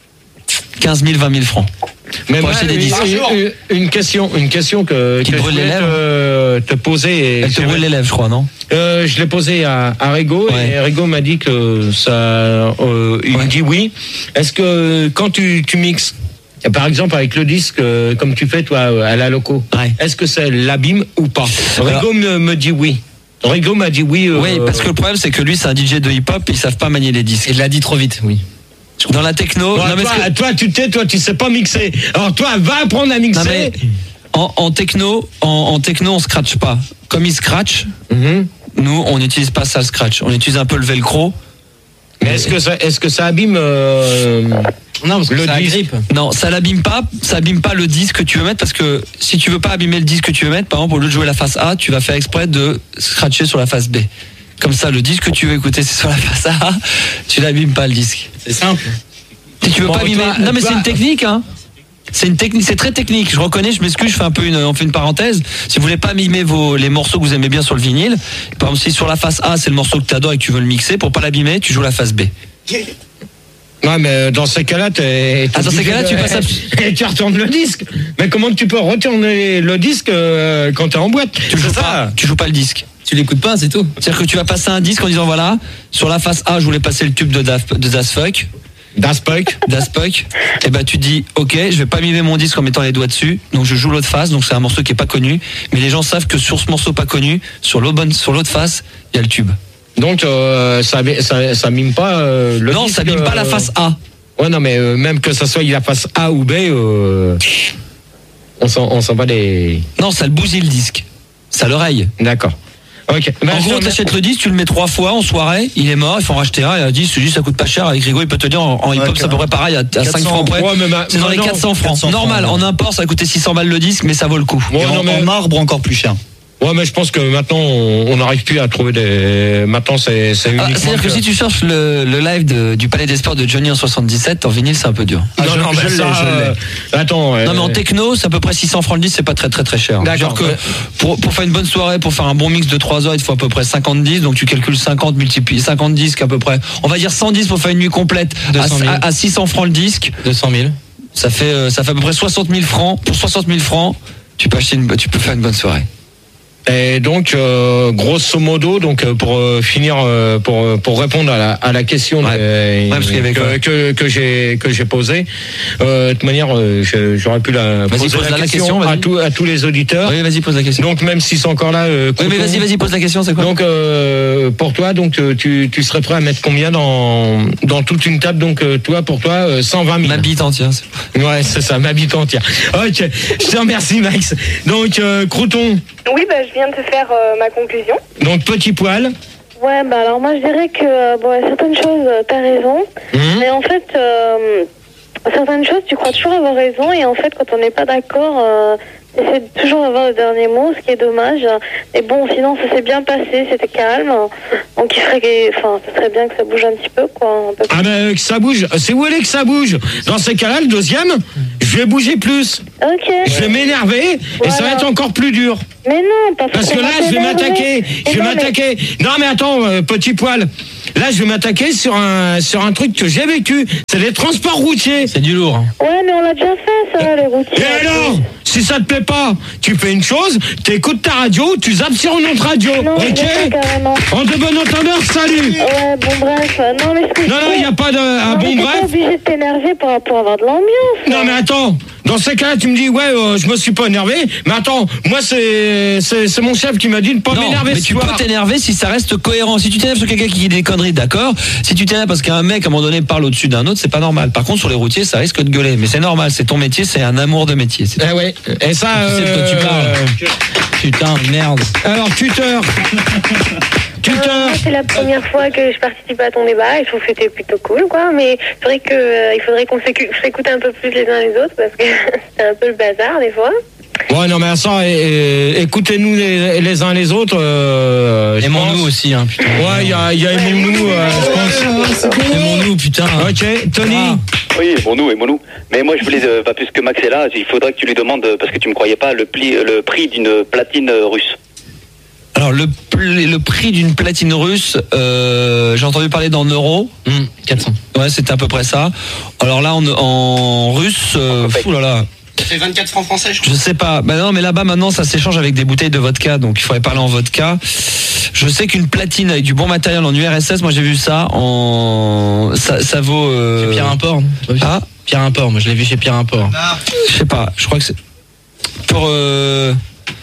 [SPEAKER 6] quinze mille, vingt mille francs.
[SPEAKER 2] Mais
[SPEAKER 6] Pour
[SPEAKER 2] moi,
[SPEAKER 6] acheter des
[SPEAKER 2] une,
[SPEAKER 6] disques.
[SPEAKER 2] une- une question, une question que,
[SPEAKER 6] Qui
[SPEAKER 2] que
[SPEAKER 6] te
[SPEAKER 2] je
[SPEAKER 6] brûle les
[SPEAKER 2] voulais te, te poser. Et
[SPEAKER 6] Elle te
[SPEAKER 2] c'est-
[SPEAKER 6] brûle les lèvres, je crois, non?
[SPEAKER 2] Euh, je l'ai posé à, à Rigaud
[SPEAKER 6] Ouais.
[SPEAKER 2] et Rigaud m'a dit que ça, euh, il
[SPEAKER 6] Ouais.
[SPEAKER 2] me dit oui. Est-ce que quand tu, tu mixes, par exemple avec le disque, euh, comme tu fais toi à la loco,
[SPEAKER 6] Ouais.
[SPEAKER 2] est-ce que ça l'abîme ou pas?
[SPEAKER 6] Alors-
[SPEAKER 2] Rigaud me, me dit oui. Rigaud m'a dit oui. euh,
[SPEAKER 6] Oui, parce que le problème c'est que lui c'est un D J de hip-hop, ils savent pas manier les disques.
[SPEAKER 7] Il l'a dit trop vite, oui.
[SPEAKER 6] Dans la techno,
[SPEAKER 2] toi,
[SPEAKER 6] non, mais
[SPEAKER 2] toi,
[SPEAKER 6] ce que-
[SPEAKER 2] toi, tu t'es, toi tu sais pas mixer. Alors toi va apprendre à
[SPEAKER 6] non,
[SPEAKER 2] mixer.
[SPEAKER 6] mais en, en techno, en, en techno on scratch pas. Comme ils scratch,
[SPEAKER 2] Mhm.
[SPEAKER 6] nous on n'utilise pas ça le scratch. On utilise un peu le velcro.
[SPEAKER 2] Mais est-ce que ça, est-ce que ça abîme euh,
[SPEAKER 7] Non, parce que
[SPEAKER 2] le
[SPEAKER 7] ça
[SPEAKER 2] disque?
[SPEAKER 7] agrippe.
[SPEAKER 6] Non, ça l'abîme pas, ça abîme pas le disque que tu veux mettre parce que si tu veux pas abîmer le disque que tu veux mettre, par exemple au lieu de jouer la face A, tu vas faire exprès de scratcher sur la face B. Comme ça, le disque que tu veux écouter c'est sur la face A, tu l'abîmes pas le disque.
[SPEAKER 7] C'est simple.
[SPEAKER 6] Si tu veux
[SPEAKER 2] Bon,
[SPEAKER 6] pas abîmer,
[SPEAKER 2] toi-
[SPEAKER 6] non mais
[SPEAKER 2] toi-
[SPEAKER 6] c'est une technique, hein. C'est une technique, c'est très technique. Je reconnais, je m'excuse, je fais un peu une, on fait une parenthèse. Si vous voulez pas mimer vos les morceaux que vous aimez bien sur le vinyle, par exemple si sur la face A c'est le morceau que tu adores et que tu veux le mixer, pour pas l'abîmer, tu joues la face B.
[SPEAKER 2] Non, mais dans ces cas-là, t'es.
[SPEAKER 6] Ah, dans ces cas-là, tu passes à-
[SPEAKER 2] Et tu retournes le disque. Mais comment tu peux retourner le disque euh, quand t'es en boîte?
[SPEAKER 6] Tu
[SPEAKER 2] C'est
[SPEAKER 6] joues
[SPEAKER 2] ça.
[SPEAKER 6] pas, tu joues pas le disque.
[SPEAKER 7] Tu l'écoutes pas, c'est tout.
[SPEAKER 6] C'est-à-dire que tu vas passer un disque en disant voilà, sur la face A, je voulais passer le tube de Daft, de Das Fuck,
[SPEAKER 2] Daft Punk.
[SPEAKER 6] Daft Punk. Et ben tu dis ok, je vais pas mimer mon disque en mettant les doigts dessus, donc je joue l'autre face, donc c'est un morceau qui est pas connu, mais les gens savent que sur ce morceau pas connu, sur l'autre bonne, sur l'autre face, il y a le tube.
[SPEAKER 2] Donc, euh, ça, ça, ça mime pas euh, le
[SPEAKER 6] non,
[SPEAKER 2] disque.
[SPEAKER 6] ça mime pas la
[SPEAKER 2] euh,
[SPEAKER 6] face A.
[SPEAKER 2] Ouais, non, mais euh, même que ça soit la face A ou B, euh, on s'en on s'en va les.
[SPEAKER 6] Non, ça le bousille le disque. Ça l'oreille.
[SPEAKER 2] D'accord. Ok. Ben,
[SPEAKER 6] En
[SPEAKER 2] je
[SPEAKER 6] gros,
[SPEAKER 2] te
[SPEAKER 6] t'achètes le disque, tu le mets trois fois en soirée, il est mort, il faut en racheter un, et un disque, ce disque ça coûte pas cher, avec Rigaud il peut te dire en, en hip-hop c'est à peu près pareil, à, à cinq francs près.
[SPEAKER 2] Ouais, mais ma-
[SPEAKER 6] C'est dans les
[SPEAKER 2] non,
[SPEAKER 6] quatre cents francs.
[SPEAKER 5] quatre cents
[SPEAKER 6] Normal,
[SPEAKER 5] francs,
[SPEAKER 6] en import ça va coûter six cents balles le disque, mais ça vaut le coup.
[SPEAKER 2] Ouais,
[SPEAKER 5] Et en,
[SPEAKER 2] non, mais-
[SPEAKER 5] en marbre encore plus cher.
[SPEAKER 2] Ouais, mais je pense que maintenant, on on n'arrive plus à trouver des. Maintenant, c'est c'est
[SPEAKER 6] Ah,
[SPEAKER 2] uniquement.
[SPEAKER 6] C'est-à-dire que si tu cherches le, le live de- du Palais des Sports de Johnny en soixante-dix-sept, en vinyle c'est un peu dur.
[SPEAKER 2] Non,
[SPEAKER 5] Ah, je-
[SPEAKER 2] non, mais
[SPEAKER 5] je
[SPEAKER 2] ça,
[SPEAKER 5] l'ai, je l'ai.
[SPEAKER 2] euh, Attends.
[SPEAKER 6] Non mais en
[SPEAKER 2] euh,
[SPEAKER 6] techno, c'est à peu près six cents francs le disque, c'est pas très très très cher.
[SPEAKER 2] D'accord.
[SPEAKER 6] Genre que pour, pour faire une bonne soirée, pour faire un bon mix de trois heures, il te faut à peu près cinquante disques, donc tu calcules cinquante multiplié cinquante disques à peu près. On va dire cent dix pour faire une nuit complète
[SPEAKER 7] deux cent mille.
[SPEAKER 6] à, à, à six cents francs le disque.
[SPEAKER 7] deux cent mille.
[SPEAKER 6] Ça fait euh, ça fait à peu près soixante mille francs. Pour soixante mille francs, tu peux acheter une, tu peux faire une bonne soirée.
[SPEAKER 2] Et donc, euh, grosso modo, donc euh, pour euh, finir, euh, pour euh, pour répondre à la à la question
[SPEAKER 6] Ouais.
[SPEAKER 2] de-
[SPEAKER 6] Ouais, parce qu'il y avait
[SPEAKER 2] que,
[SPEAKER 6] quoi
[SPEAKER 2] que que j'ai que j'ai posée, euh, de toute manière, euh, je- j'aurais pu la
[SPEAKER 6] Vas-y,
[SPEAKER 2] poser
[SPEAKER 6] pose
[SPEAKER 2] la
[SPEAKER 6] la
[SPEAKER 2] question,
[SPEAKER 6] question,
[SPEAKER 2] à
[SPEAKER 6] vas-y.
[SPEAKER 2] tous à tous les auditeurs.
[SPEAKER 6] Oui, vas-y, pose la question.
[SPEAKER 2] Donc même s'ils sont encore là, euh,
[SPEAKER 6] Oui, mais
[SPEAKER 2] Crouton,
[SPEAKER 6] vas-y, vas-y, pose la question, c'est quoi?
[SPEAKER 2] Donc euh, pour toi, donc euh, tu tu serais prêt à mettre combien dans dans toute une table? Donc euh, toi pour toi euh, cent vingt mille.
[SPEAKER 6] Ma bite entière. c'est-
[SPEAKER 2] Ouais, c'est ça, ma bite entière. Ok, je te remercie Max. Donc euh, Crouton,
[SPEAKER 4] Oui, bah, je viens de te faire euh, ma conclusion.
[SPEAKER 2] donc petit poil.
[SPEAKER 4] Ouais, bah alors moi je dirais que euh, bon, certaines choses, euh, t'as raison,
[SPEAKER 2] Hum.
[SPEAKER 4] mais en fait, euh, certaines choses, tu crois toujours avoir raison, et en fait, quand on n'est pas d'accord, euh, essaie de toujours avoir le dernier mot, ce qui est dommage. Et bon, sinon, ça s'est bien passé, c'était calme. Donc, il serait, enfin, ça serait bien que ça bouge un petit peu, quoi. Un peu plus.
[SPEAKER 2] Ah ben, que ça bouge. C'est où vous voulez que ça bouge? Dans ces cas-là, le deuxième, je vais bouger plus.
[SPEAKER 4] Ok.
[SPEAKER 2] Je vais m'énerver
[SPEAKER 4] Voilà.
[SPEAKER 2] et ça va être encore plus dur.
[SPEAKER 4] Mais non, pas
[SPEAKER 2] Parce que là, je vais m'attaquer. Je vais m'attaquer. Non, mais attends, euh, petit poil. Là, je vais m'attaquer sur un sur un truc que j'ai vécu. C'est les transports routiers.
[SPEAKER 7] C'est du lourd. Hein.
[SPEAKER 4] Ouais, mais on l'a déjà fait, ça, les routiers.
[SPEAKER 2] Et alors, si ça te plaît pas, tu fais une chose, t'écoutes ta radio, tu zappes sur une autre radio.
[SPEAKER 4] Non,
[SPEAKER 2] Ok?
[SPEAKER 4] je sais carrément.
[SPEAKER 2] En de bon entendeur, salut.
[SPEAKER 4] Ouais, bon, bref. Non, mais ce que
[SPEAKER 2] Non,
[SPEAKER 4] je
[SPEAKER 2] non,
[SPEAKER 4] fais-
[SPEAKER 2] il n'y a pas de. Un
[SPEAKER 4] Non, mais
[SPEAKER 2] bon
[SPEAKER 4] t'es pas
[SPEAKER 2] bref.
[SPEAKER 4] obligé de t'énerver pour, pour avoir de l'ambiance.
[SPEAKER 2] Non, mais attends. Dans ces cas-là, tu me dis, ouais, euh, je me suis pas énervé. Mais attends, moi, c'est c'est c'est mon chef qui m'a dit de pas
[SPEAKER 6] Non,
[SPEAKER 2] m'énerver
[SPEAKER 6] mais
[SPEAKER 2] ce
[SPEAKER 6] tu
[SPEAKER 2] soir.
[SPEAKER 6] peux t'énerver si ça reste cohérent. Si tu t'énerves sur quelqu'un qui dit des conneries, d'accord. Si tu t'énerves parce qu'un mec à un moment donné parle au-dessus d'un autre, c'est pas normal. Par contre, sur les routiers, ça risque de gueuler. Mais c'est normal, c'est ton métier, c'est un amour de métier. C'est
[SPEAKER 2] Eh ouais. Et ça.
[SPEAKER 7] Tu sais de quoi tu
[SPEAKER 2] euh,
[SPEAKER 7] parles. Putain, merde.
[SPEAKER 2] Alors, tuteur.
[SPEAKER 4] Euh,
[SPEAKER 2] Tuteur.
[SPEAKER 4] moi, c'est la première fois que je participe à ton débat et je trouve que c'était plutôt cool, quoi. Mais c'est vrai que euh, il faudrait qu'on s'écu- s'écoute un peu plus les uns les autres parce que c'est un peu le bazar des fois.
[SPEAKER 2] Ouais, non, mais ça, é- é- écoutez-nous les, les uns les autres. Euh, je
[SPEAKER 7] Aimons-nous
[SPEAKER 2] pense.
[SPEAKER 7] aussi, hein, putain.
[SPEAKER 2] Ouais, il y a, il y a aimons-nous, euh, je pense.
[SPEAKER 7] Aimons-nous, putain.
[SPEAKER 2] Ok, Tony.
[SPEAKER 7] Ah.
[SPEAKER 1] Oui, aimons-nous, aimons-nous. Mais moi, je voulais, euh, pas plus que Max est là, il faudrait que tu lui demandes, euh, parce que tu me croyais pas, le, pli, le prix d'une platine euh, russe.
[SPEAKER 6] Alors le, pl- le prix d'une platine russe, euh, j'ai entendu parler d'en euros.
[SPEAKER 7] Hum, quatre cents.
[SPEAKER 6] Ouais, c'était à peu près ça. Alors là, en, en russe, euh, fou là là.
[SPEAKER 3] Ça fait vingt-quatre francs français, je crois.
[SPEAKER 6] Je sais pas. Bah non, mais là-bas maintenant, ça s'échange avec des bouteilles de vodka, donc il faudrait parler en vodka. Je sais qu'une platine avec du bon matériel en U R S S, moi j'ai vu ça en, ça, ça vaut. Euh...
[SPEAKER 7] Chez Pierre Import. non
[SPEAKER 6] Ah,
[SPEAKER 7] Pierre Import, moi je l'ai vu chez Pierre Import.
[SPEAKER 6] je sais pas. Je crois que c'est pour euh...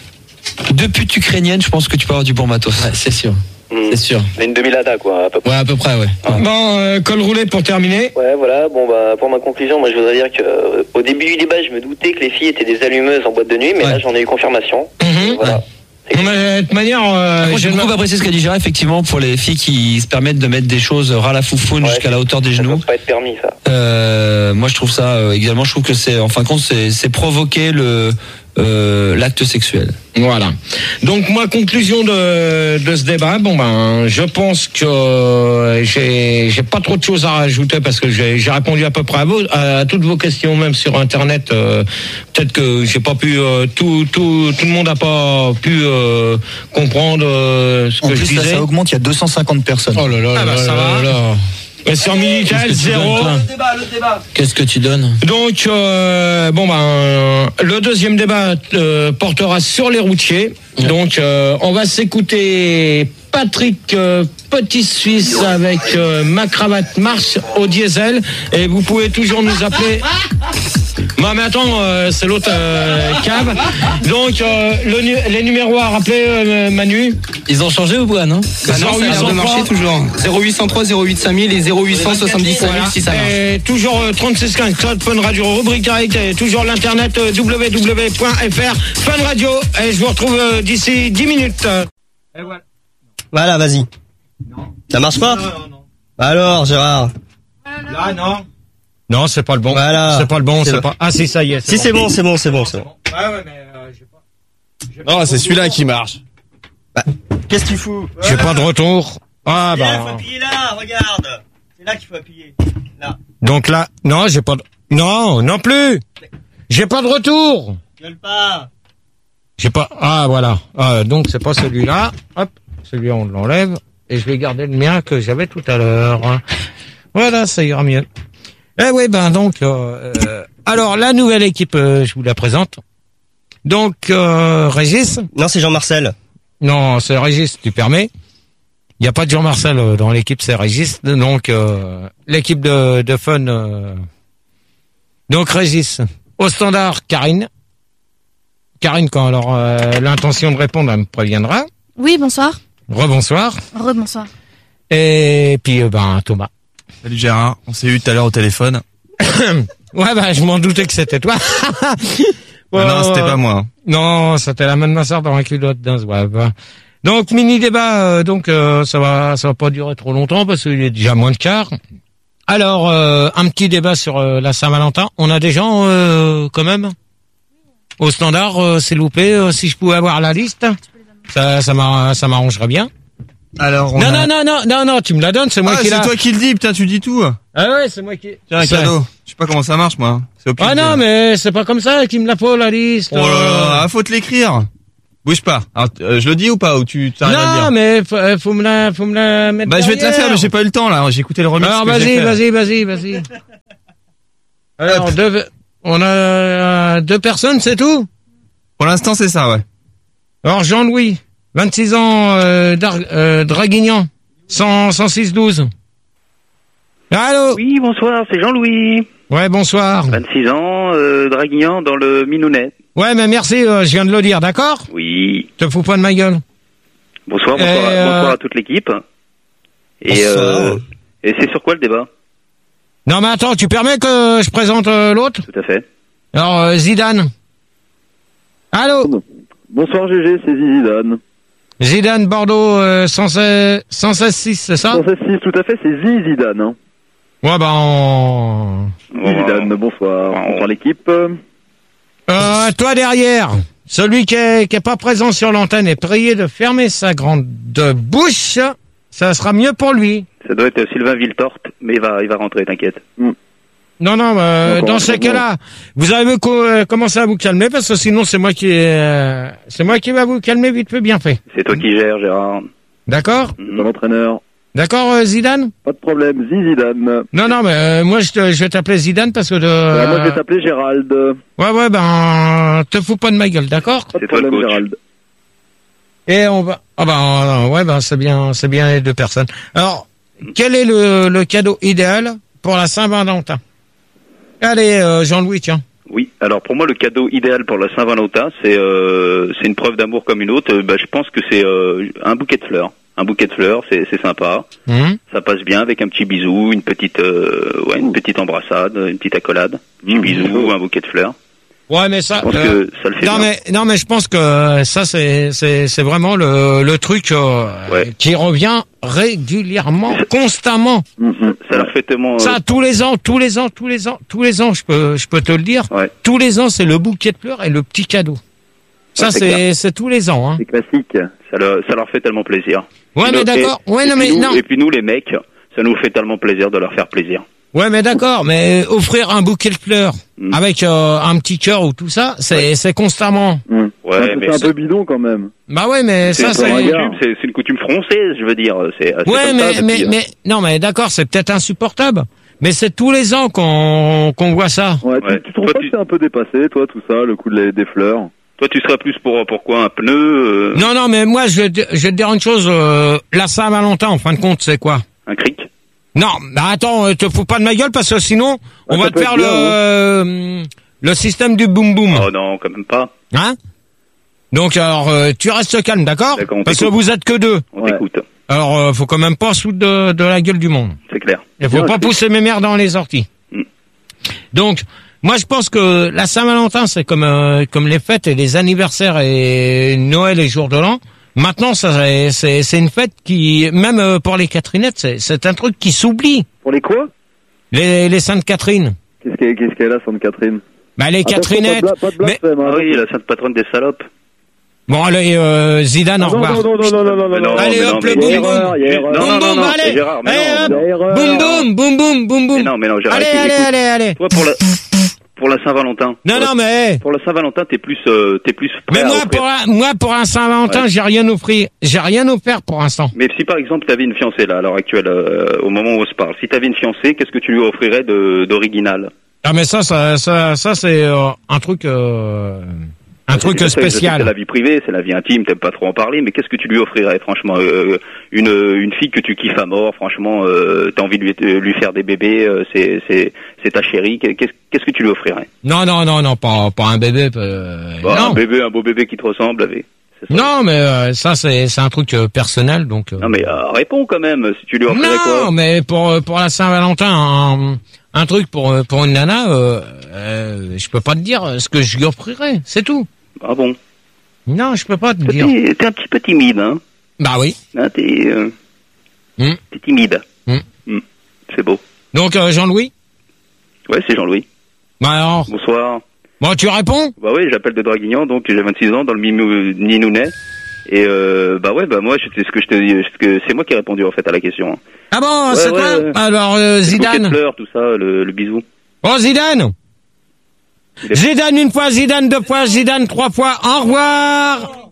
[SPEAKER 6] deux putes ukrainiennes. Je pense que tu peux avoir du bon matos.
[SPEAKER 7] Ouais, c'est sûr.
[SPEAKER 1] Hmm.
[SPEAKER 7] C'est sûr.
[SPEAKER 1] C'est une demi-lada, quoi, à peu près.
[SPEAKER 7] Ouais, à peu près, ouais.
[SPEAKER 2] Bon, euh, col roulé pour terminer.
[SPEAKER 1] Ouais, voilà, bon, bah, pour ma conclusion, moi, je voudrais dire que, euh, au début du débat, je me doutais que les filles étaient des allumeuses en boîte de nuit, mais
[SPEAKER 6] Ouais.
[SPEAKER 1] là, j'en ai eu confirmation.
[SPEAKER 2] Mhm.
[SPEAKER 1] Voilà.
[SPEAKER 2] Non, mais de toute manière, euh,
[SPEAKER 6] Par contre, j'ai
[SPEAKER 2] je-
[SPEAKER 6] beaucoup apprécié ce qu'a dit Gérard, effectivement, pour les filles qui se permettent de mettre des choses ras la foufoune
[SPEAKER 1] Ouais,
[SPEAKER 6] jusqu'à la hauteur des
[SPEAKER 1] Ça
[SPEAKER 6] genoux.
[SPEAKER 1] peut pas être permis, ça.
[SPEAKER 6] Euh, moi, je trouve ça euh, également. Je trouve que c'est, en fin de compte, c'est, c'est provoquer le euh, l'acte sexuel.
[SPEAKER 2] Voilà. Donc moi, conclusion de, de ce débat, bon ben, je pense que euh, j'ai j'ai pas trop de choses à rajouter parce que j'ai j'ai répondu à peu près à, vos, à toutes vos questions, même sur Internet. Euh, peut-être que j'ai pas pu euh, tout tout tout le monde a pas pu euh, comprendre euh, ce
[SPEAKER 5] En
[SPEAKER 2] que je
[SPEAKER 5] plus, là,
[SPEAKER 2] disais.
[SPEAKER 5] ça augmente, il y a deux cent cinquante personnes.
[SPEAKER 7] Oh là là
[SPEAKER 2] Ah bah,
[SPEAKER 7] là
[SPEAKER 2] ça
[SPEAKER 7] là
[SPEAKER 2] va.
[SPEAKER 7] là là.
[SPEAKER 2] Et sur Minitel,
[SPEAKER 7] Qu'est-ce que tu
[SPEAKER 2] zéro.
[SPEAKER 7] donnes, toi Qu'est-ce que tu donnes?
[SPEAKER 2] Donc, euh, bon ben, le deuxième débat euh, portera sur les routiers. Donc, euh, on va s'écouter Patrick euh, Petit Suisse avec euh, Ma cravate marche au diesel. Et vous pouvez toujours nous appeler. Non mais attends, euh, c'est l'autre euh, cave. Donc, euh, le nu- les numéros à rappeler, euh, Manu.
[SPEAKER 7] Ils ont changé ou quoi, non?
[SPEAKER 3] Bah non, ça a l'air de marcher toujours. zéro huit cent trois zéro huit cinq mille et zéro huit cent soixante-dix-cinq mille si ça marche.
[SPEAKER 2] Et toujours euh, trente-six quinze, Code Fun Radio, rubrique direct, et toujours l'internet euh, w w w point f r, Fun Radio. Et je vous retrouve euh, d'ici dix minutes. Et voilà.
[SPEAKER 8] Voilà, vas-y. Ça marche pas? Alors, Gérard.
[SPEAKER 2] Là, non. Non, c'est pas le bon.
[SPEAKER 8] Voilà.
[SPEAKER 2] C'est pas le bon,
[SPEAKER 8] C'est
[SPEAKER 2] c'est
[SPEAKER 8] bon.
[SPEAKER 2] pas. Ah, si, ça y est.
[SPEAKER 8] Si c'est bon, c'est bon, c'est bon, c'est bon.
[SPEAKER 2] Ouais, ouais, mais euh, j'ai pas. j'ai pas
[SPEAKER 9] Non, c'est
[SPEAKER 2] de
[SPEAKER 9] celui-là
[SPEAKER 2] retour.
[SPEAKER 9] qui marche.
[SPEAKER 8] Qu'est-ce que tu fous?
[SPEAKER 2] J'ai pas de retour. Ah,
[SPEAKER 8] Là, faut
[SPEAKER 2] bah.
[SPEAKER 8] appuyer là, regarde. C'est là qu'il faut appuyer. Là.
[SPEAKER 2] Donc là, non, j'ai pas de. Non, non plus. J'ai pas de retour.
[SPEAKER 8] Gueule pas.
[SPEAKER 2] J'ai pas. Ah, voilà. Ah, donc c'est pas celui-là. Hop, celui-là on l'enlève et je vais garder le mien que j'avais tout à l'heure. Voilà, ça ira mieux. Eh oui, ben donc. Euh, euh, alors la nouvelle équipe, euh, je vous la présente. Donc euh, Régis.
[SPEAKER 8] Non, c'est Jean-Marcel.
[SPEAKER 2] Non, c'est Régis. Tu permets. Il y a pas de Jean-Marcel euh, dans l'équipe, c'est Régis. Donc euh, l'équipe de, de Fun. Euh, donc Régis. Au standard, Karine. Karine, quand elle aura euh, l'intention de répondre, elle me préviendra.
[SPEAKER 10] Oui, bonsoir.
[SPEAKER 2] Rebonsoir.
[SPEAKER 10] Rebonsoir.
[SPEAKER 2] Et puis, euh, ben, Thomas.
[SPEAKER 9] Salut Gérard, on s'est eu tout à l'heure au téléphone.
[SPEAKER 2] Ouais, ben, je m'en doutais que c'était toi.
[SPEAKER 9] Ouais, non, c'était pas moi.
[SPEAKER 2] Non, c'était la main de ma soeur dans la culotte d'un web. Donc, mini débat, euh, donc, euh, ça va, ça va pas durer trop longtemps parce qu'il est déjà moins de quart. Alors, euh, un petit débat sur euh, la Saint-Valentin. On a des gens, euh, quand même? au standard, euh, s'il vous plaît, euh, si je pouvais avoir la liste, ça, ça m'a, ça m'arrangerait bien.
[SPEAKER 9] Alors, on
[SPEAKER 2] non,
[SPEAKER 9] a...
[SPEAKER 2] non, non, non, non, non, tu me la donnes, c'est moi
[SPEAKER 9] ah,
[SPEAKER 2] qui la...
[SPEAKER 9] c'est toi qui le dis, putain, tu dis tout.
[SPEAKER 2] Ah ouais, c'est moi qui...
[SPEAKER 9] Tiens, un
[SPEAKER 2] C'est-
[SPEAKER 9] cadeau. Je sais pas comment ça marche, moi. C'est au pire
[SPEAKER 2] Ah
[SPEAKER 9] de-
[SPEAKER 2] non, mais c'est pas comme ça qu'il me la faut, la liste.
[SPEAKER 9] Oh là là,
[SPEAKER 2] euh.
[SPEAKER 9] ah, faut te l'écrire. Bouge pas. Alors, euh, je le dis ou pas, ou tu t'arrives à le dire?
[SPEAKER 2] Non, mais faut, euh, faut me la, faut me la mettre
[SPEAKER 9] Bah, je vais te la
[SPEAKER 2] derrière.
[SPEAKER 9] faire, mais j'ai pas eu le temps, là. J'ai écouté le remix.
[SPEAKER 2] Alors
[SPEAKER 9] que j'ai
[SPEAKER 2] vas-y,
[SPEAKER 9] fait.
[SPEAKER 2] vas-y, vas-y, vas-y. Alors, deux, on a euh, deux personnes, c'est tout?
[SPEAKER 9] Pour l'instant, c'est ça, ouais.
[SPEAKER 2] Alors, Jean-Louis, vingt-six ans, euh, Dar- euh, Draguignan, cent, cent six douze. Allô?
[SPEAKER 1] Oui, bonsoir, c'est Jean-Louis.
[SPEAKER 2] Ouais, bonsoir.
[SPEAKER 1] vingt-six ans, euh, Draguignan dans le Minounet.
[SPEAKER 2] Ouais, mais merci, euh, je viens de le dire, d'accord?
[SPEAKER 1] Oui.
[SPEAKER 2] Te fous pas de ma gueule.
[SPEAKER 1] Bonsoir, bonsoir,
[SPEAKER 2] Et, euh,
[SPEAKER 1] bonsoir à toute l'équipe. Et,
[SPEAKER 9] Bonsoir.
[SPEAKER 1] euh, et c'est sur quoi le débat?
[SPEAKER 2] Non, mais attends, tu permets que je présente euh, l'autre?
[SPEAKER 1] Tout à fait.
[SPEAKER 2] Alors, euh, Zidane. Allô?
[SPEAKER 10] Bonsoir G G, c'est Zidane.
[SPEAKER 2] Zidane, Bordeaux, euh, cent seize six, c'est ça?
[SPEAKER 10] cent six, tout à fait, c'est Zi Zidane. Hein.
[SPEAKER 2] Ouais, bah, on...
[SPEAKER 10] Zidane, bonsoir. Bonsoir l'équipe.
[SPEAKER 2] Euh, toi derrière, celui qui est, qui est pas présent sur l'antenne est prié de fermer sa grande bouche. Ça sera mieux pour lui.
[SPEAKER 1] Ça doit être Sylvain Villetorte, mais il va, il va rentrer, t'inquiète.
[SPEAKER 2] Non, non, euh,
[SPEAKER 10] D'accord,
[SPEAKER 2] dans ces
[SPEAKER 10] d'accord.
[SPEAKER 2] cas-là, vous avez co- euh, commencé à vous calmer parce que sinon c'est moi qui, euh, c'est moi qui va vous calmer vite fait bien fait.
[SPEAKER 1] C'est toi qui gères, Gérard.
[SPEAKER 2] D'accord?
[SPEAKER 10] Mon entraîneur.
[SPEAKER 2] D'accord, euh, Zidane?
[SPEAKER 10] Pas de problème, Zi Zidane.
[SPEAKER 2] Non, non, mais euh, moi je, te- je vais t'appeler Zidane parce que de.
[SPEAKER 10] Ouais, moi je vais
[SPEAKER 2] euh,
[SPEAKER 10] t'appeler Gérald.
[SPEAKER 2] ouais, ouais, ben, te fous pas de ma gueule, d'accord?
[SPEAKER 10] Pas de
[SPEAKER 1] C'est toi le
[SPEAKER 10] problème,
[SPEAKER 1] coach.
[SPEAKER 10] Gérald.
[SPEAKER 2] Et on va. Ah ben, ouais, ben c'est bien, c'est bien les deux personnes. Alors, quel est le, le cadeau idéal pour la Saint-Valentin? Allez, euh, Jean-Louis, tiens.
[SPEAKER 1] Oui, alors pour moi le cadeau idéal pour la Saint-Valentin, c'est euh, c'est une preuve d'amour comme une autre. Euh, Bah, je pense que c'est euh, un bouquet de fleurs. Un bouquet de fleurs, c'est c'est sympa.
[SPEAKER 2] Hum.
[SPEAKER 1] Ça passe bien avec un petit bisou, une petite euh, ouais, une petite embrassade, une petite accolade, un petit
[SPEAKER 10] Mmh.
[SPEAKER 1] bisou, un bouquet de fleurs.
[SPEAKER 2] Ouais, mais ça.
[SPEAKER 1] Je pense
[SPEAKER 2] euh,
[SPEAKER 1] que ça le fait
[SPEAKER 2] non,
[SPEAKER 1] bien.
[SPEAKER 2] mais non, mais je pense que ça c'est c'est c'est vraiment le le truc euh,
[SPEAKER 1] Ouais.
[SPEAKER 2] qui revient régulièrement, constamment.
[SPEAKER 10] Mhm.
[SPEAKER 1] Ça leur fait tellement. euh,
[SPEAKER 2] Ça tous les ans, tous les ans, tous les ans, tous les ans. Je peux je peux te le dire.
[SPEAKER 1] Ouais.
[SPEAKER 2] Tous les ans, c'est le bouquet de fleurs et le petit cadeau. Ça
[SPEAKER 1] Ouais, c'est
[SPEAKER 2] c'est
[SPEAKER 1] clair.
[SPEAKER 2] c'est tous les ans. Hein.
[SPEAKER 10] C'est classique.
[SPEAKER 1] Ça leur, ça leur fait tellement plaisir.
[SPEAKER 2] Ouais,
[SPEAKER 1] Et
[SPEAKER 2] mais
[SPEAKER 1] nous-
[SPEAKER 2] d'accord.
[SPEAKER 1] et-
[SPEAKER 2] Ouais,
[SPEAKER 1] et
[SPEAKER 2] non,
[SPEAKER 1] puis
[SPEAKER 2] mais
[SPEAKER 1] nous-
[SPEAKER 2] non.
[SPEAKER 1] Et puis nous les mecs, ça nous fait tellement plaisir de leur faire plaisir.
[SPEAKER 2] Ouais, mais d'accord, mais offrir un bouquet de fleurs
[SPEAKER 1] Mm.
[SPEAKER 2] avec euh, un petit cœur ou tout ça, c'est c'est constamment.
[SPEAKER 10] Mhm.
[SPEAKER 1] Ouais,
[SPEAKER 10] Ouais,
[SPEAKER 1] mais
[SPEAKER 10] c'est un
[SPEAKER 1] c'est-
[SPEAKER 10] peu bidon quand même.
[SPEAKER 2] Bah ouais, mais
[SPEAKER 1] c'est
[SPEAKER 2] ça
[SPEAKER 1] une
[SPEAKER 2] c'est.
[SPEAKER 10] ringard.
[SPEAKER 1] coutume, c'est c'est une coutume française, je veux dire. C'est c'est
[SPEAKER 2] Ouais,
[SPEAKER 1] comme
[SPEAKER 2] mais
[SPEAKER 1] ça
[SPEAKER 2] mais
[SPEAKER 1] depuis, euh,
[SPEAKER 2] mais non, mais d'accord, c'est peut-être insupportable, mais c'est tous les ans qu'on qu'on voit ça.
[SPEAKER 10] Ouais,
[SPEAKER 1] Ouais.
[SPEAKER 10] tu, tu trouves
[SPEAKER 1] Toi,
[SPEAKER 10] pas
[SPEAKER 1] tu-
[SPEAKER 10] que c'est un peu dépassé, toi, tout ça, le coup de la- des fleurs?
[SPEAKER 1] Toi, tu serais plus pour pourquoi un pneu euh,
[SPEAKER 2] Non, non, mais moi je vais te, je vais te dire une chose, euh, la Saint-Valentin, en fin de compte, c'est quoi?
[SPEAKER 1] un cric.
[SPEAKER 2] Non, bah attends, euh, te fous pas de ma gueule parce que sinon, on
[SPEAKER 10] ça
[SPEAKER 2] va te
[SPEAKER 10] peut
[SPEAKER 2] faire
[SPEAKER 10] être
[SPEAKER 2] le
[SPEAKER 10] bien,
[SPEAKER 2] euh, le système du boum boum,
[SPEAKER 1] Oh non, quand même pas.
[SPEAKER 2] hein? Donc alors, euh, tu restes calme, d'accord?
[SPEAKER 1] D'accord, on
[SPEAKER 2] Parce que
[SPEAKER 1] t'écoute.
[SPEAKER 2] vous êtes que deux.
[SPEAKER 1] On
[SPEAKER 10] Ouais.
[SPEAKER 1] t'écoute.
[SPEAKER 2] Alors, euh, faut quand même pas se foutre de, de la gueule du monde.
[SPEAKER 1] C'est clair.
[SPEAKER 2] Il faut
[SPEAKER 10] Bien,
[SPEAKER 2] pas
[SPEAKER 10] c'est-
[SPEAKER 2] pousser mes mères dans les orties.
[SPEAKER 1] Mm.
[SPEAKER 2] Donc, moi, je pense que la Saint-Valentin, c'est comme euh, comme les fêtes et les anniversaires et Noël et jour de l'an. Maintenant, ça, c'est- c'est c'est une fête qui, même euh, pour les Catherinettes, c'est c'est un truc qui s'oublie.
[SPEAKER 10] Pour les quoi?
[SPEAKER 2] Les les Sainte Catherine.
[SPEAKER 10] Qu'est-ce qu'elle qu'est-ce qu'elle a, Sainte-Catherine?
[SPEAKER 2] Bah les
[SPEAKER 10] Attention,
[SPEAKER 2] Catherinettes.
[SPEAKER 10] Pas de, bla- pas de
[SPEAKER 2] Mais
[SPEAKER 10] blasphème, hein.
[SPEAKER 1] Ah oui, la sainte patronne des salopes.
[SPEAKER 2] bon, allez, euh, Zidane, au
[SPEAKER 10] Ah, non,
[SPEAKER 2] revoir.
[SPEAKER 10] non, non, non, non, non, non,
[SPEAKER 1] Mais
[SPEAKER 10] non.
[SPEAKER 1] non,
[SPEAKER 2] Allez,
[SPEAKER 1] mais
[SPEAKER 2] hop,
[SPEAKER 1] non,
[SPEAKER 2] le
[SPEAKER 1] mais-
[SPEAKER 10] Il y a
[SPEAKER 2] boum boum.
[SPEAKER 10] erreur, il y a erreur.
[SPEAKER 1] Non,
[SPEAKER 2] Boum
[SPEAKER 1] non, non,
[SPEAKER 2] boum,
[SPEAKER 1] non,
[SPEAKER 2] allez.
[SPEAKER 1] Gérard, mais
[SPEAKER 2] Allez,
[SPEAKER 1] non.
[SPEAKER 2] hop.
[SPEAKER 10] Il y a erreur.
[SPEAKER 2] Boum boum, boum boum, boum
[SPEAKER 1] Mais
[SPEAKER 2] boum.
[SPEAKER 1] non, mais non, Gérard.
[SPEAKER 2] Allez,
[SPEAKER 1] écoute,
[SPEAKER 2] allez,
[SPEAKER 1] écoute.
[SPEAKER 2] allez, allez.
[SPEAKER 1] Toi, pour la, pour la Saint-Valentin.
[SPEAKER 2] Non,
[SPEAKER 1] pour
[SPEAKER 2] non,
[SPEAKER 1] la-
[SPEAKER 2] mais.
[SPEAKER 1] Pour la Saint-Valentin, t'es plus, euh, t'es plus prêt
[SPEAKER 2] Mais
[SPEAKER 1] à
[SPEAKER 2] moi,
[SPEAKER 1] offrir.
[SPEAKER 2] pour un, moi, pour un Saint-Valentin,
[SPEAKER 1] Ouais.
[SPEAKER 2] j'ai rien offert. J'ai rien offert pour l'instant.
[SPEAKER 1] Mais si par exemple t'avais une fiancée là, à l'heure actuelle, euh, au moment où on se parle, si t'avais une fiancée, qu'est-ce que tu lui offrirais de d'original?
[SPEAKER 2] Ah, mais ça, ça, ça, ça c'est euh, un truc, euh, un
[SPEAKER 1] Je
[SPEAKER 2] truc
[SPEAKER 1] sais que C'est
[SPEAKER 2] spécial.
[SPEAKER 1] la vie privée, c'est la vie intime, t'aimes pas trop en parler, mais qu'est-ce que tu lui offrirais, franchement? euh, une une fille que tu kiffes à mort, franchement, euh, t'as envie de lui, de lui faire des bébés, euh, c'est c'est c'est ta chérie. Qu'est-ce qu'est-ce que tu lui offrirais?
[SPEAKER 2] Non, non, non, non, pas, pas un bébé. euh,
[SPEAKER 1] Bah,
[SPEAKER 2] non.
[SPEAKER 1] un bébé, un beau bébé qui te ressemble, avec. c'est ça.
[SPEAKER 2] Non, mais euh, ça, c'est, c'est un truc euh, personnel, donc. euh,
[SPEAKER 1] Non mais euh, réponds quand même. Si tu lui offrirais
[SPEAKER 2] non,
[SPEAKER 1] quoi?
[SPEAKER 2] mais pour euh, pour la Saint-Valentin, un, un truc pour euh, pour une nana, euh, euh, je peux pas te dire ce que je lui offrirais, c'est tout.
[SPEAKER 1] Ah bon?
[SPEAKER 2] Non, je peux pas te
[SPEAKER 1] T'es
[SPEAKER 2] dire.
[SPEAKER 1] t'es un petit peu timide, hein?
[SPEAKER 2] Bah oui.
[SPEAKER 1] Hein, t'es euh,
[SPEAKER 2] Hmm.
[SPEAKER 1] t'es timide.
[SPEAKER 2] Hmm.
[SPEAKER 1] Hmm. C'est beau.
[SPEAKER 2] Donc euh, Jean-Louis.
[SPEAKER 1] Ouais, c'est Jean-Louis.
[SPEAKER 2] Bah alors.
[SPEAKER 1] Bonsoir.
[SPEAKER 2] Bon, tu réponds?
[SPEAKER 1] Bah oui, j'appelle de Draguignan, donc j'ai vingt-six ans dans le Mimou- Ninounet. Et euh, bah ouais, bah moi, c'est ce que je te dis, ce que- c'est moi qui ai répondu en fait à la question. hein.
[SPEAKER 2] Ah bon,
[SPEAKER 1] Ouais,
[SPEAKER 2] c'est
[SPEAKER 1] ouais,
[SPEAKER 2] toi?
[SPEAKER 1] ouais.
[SPEAKER 2] Alors, euh,
[SPEAKER 1] Le bouquet de
[SPEAKER 2] Zidane.
[SPEAKER 1] fleurs, tout ça, le, le bisou.
[SPEAKER 2] Oh, Zidane!
[SPEAKER 1] Il est-
[SPEAKER 2] Zidane une fois, Zidane deux fois, Zidane trois fois. Au revoir!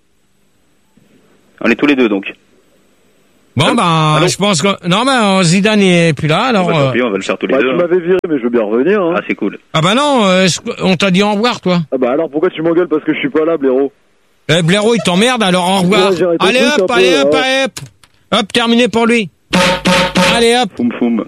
[SPEAKER 1] On est tous les deux donc.
[SPEAKER 2] Bon,
[SPEAKER 1] Allô
[SPEAKER 2] ben,
[SPEAKER 1] Allô
[SPEAKER 2] je pense que... Non, ben, Zidane n'est plus là, alors...
[SPEAKER 1] Bah, tant
[SPEAKER 2] euh,
[SPEAKER 1] pis, on va le faire tous les
[SPEAKER 10] Bah,
[SPEAKER 1] deux.
[SPEAKER 10] tu
[SPEAKER 1] hein.
[SPEAKER 10] m'avais viré, mais je veux bien revenir. Hein.
[SPEAKER 1] Ah, c'est cool.
[SPEAKER 2] Ah bah non, euh, je- on t'a dit au revoir, toi.
[SPEAKER 10] Ah bah alors pourquoi tu m'engueules parce que je suis pas là, blaireau?
[SPEAKER 2] Eh, Blaireau, il t'emmerde, alors au revoir.
[SPEAKER 10] Ouais, j'ai arrêté
[SPEAKER 2] Allez
[SPEAKER 10] le truc
[SPEAKER 2] hop,
[SPEAKER 10] un peu,
[SPEAKER 2] allez hop,
[SPEAKER 10] ouais.
[SPEAKER 2] allez hop. Hop, terminé pour lui. Allez hop.
[SPEAKER 1] Foum foum.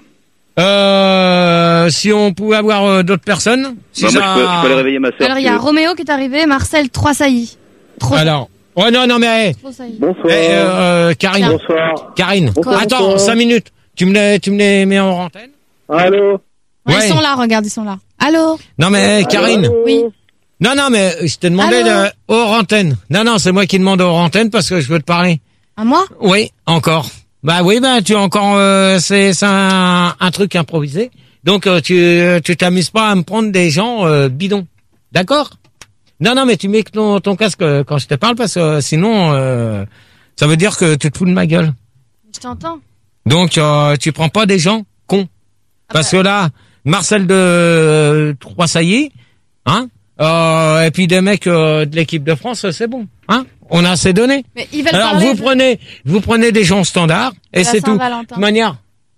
[SPEAKER 2] Euh, si on pouvait avoir euh, d'autres personnes. Si
[SPEAKER 1] Bah, moi,
[SPEAKER 2] ça-
[SPEAKER 1] je peux, je peux aller réveiller ma soeur.
[SPEAKER 11] Alors il y a Roméo qui est arrivé, Marcel trois saillies. Trop
[SPEAKER 2] Alors. Ouais, non, non, mais...
[SPEAKER 11] trop saillies.
[SPEAKER 10] Bonsoir.
[SPEAKER 2] eh, euh, Karine.
[SPEAKER 10] Bonsoir.
[SPEAKER 2] Karine.
[SPEAKER 10] Bonsoir.
[SPEAKER 2] Attends,
[SPEAKER 10] Bonsoir.
[SPEAKER 2] cinq minutes. Tu me les, tu me les mets en antenne?
[SPEAKER 10] Allô?
[SPEAKER 11] Ouais,
[SPEAKER 2] Ouais.
[SPEAKER 11] Ils sont là, regarde, ils sont là. Allô?
[SPEAKER 2] Non, mais Karine.
[SPEAKER 10] Allô?
[SPEAKER 11] Oui.
[SPEAKER 2] Non, non, mais je t'ai demandé
[SPEAKER 11] Allô
[SPEAKER 2] de, hors antenne. Non, non, c'est moi qui demande hors antenne parce que je veux te parler.
[SPEAKER 11] À moi?
[SPEAKER 2] Oui, encore. Bah oui, bah tu as encore, euh, c'est c'est un, un truc improvisé. Donc euh, tu tu t'amuses pas à me prendre des gens euh, bidons, d'accord? Non, non, mais tu mets ton, ton casque euh, quand je te parle parce que euh, sinon euh, ça veut dire que tu te fous de ma gueule.
[SPEAKER 11] Je t'entends.
[SPEAKER 2] Donc euh, tu prends pas des gens cons.
[SPEAKER 11] Ah
[SPEAKER 2] Parce
[SPEAKER 11] bah.
[SPEAKER 2] que là, Marcel de euh, Trois Saillies, hein, euh, et puis des mecs euh, de l'équipe de France, c'est bon, hein. On a assez donné.
[SPEAKER 11] Mais ils veulent
[SPEAKER 2] Alors
[SPEAKER 11] parler
[SPEAKER 2] vous
[SPEAKER 11] de-
[SPEAKER 2] prenez, vous prenez des gens standards et
[SPEAKER 11] la
[SPEAKER 2] c'est tout. De
[SPEAKER 11] Saint-Valentin.
[SPEAKER 2] toute manière,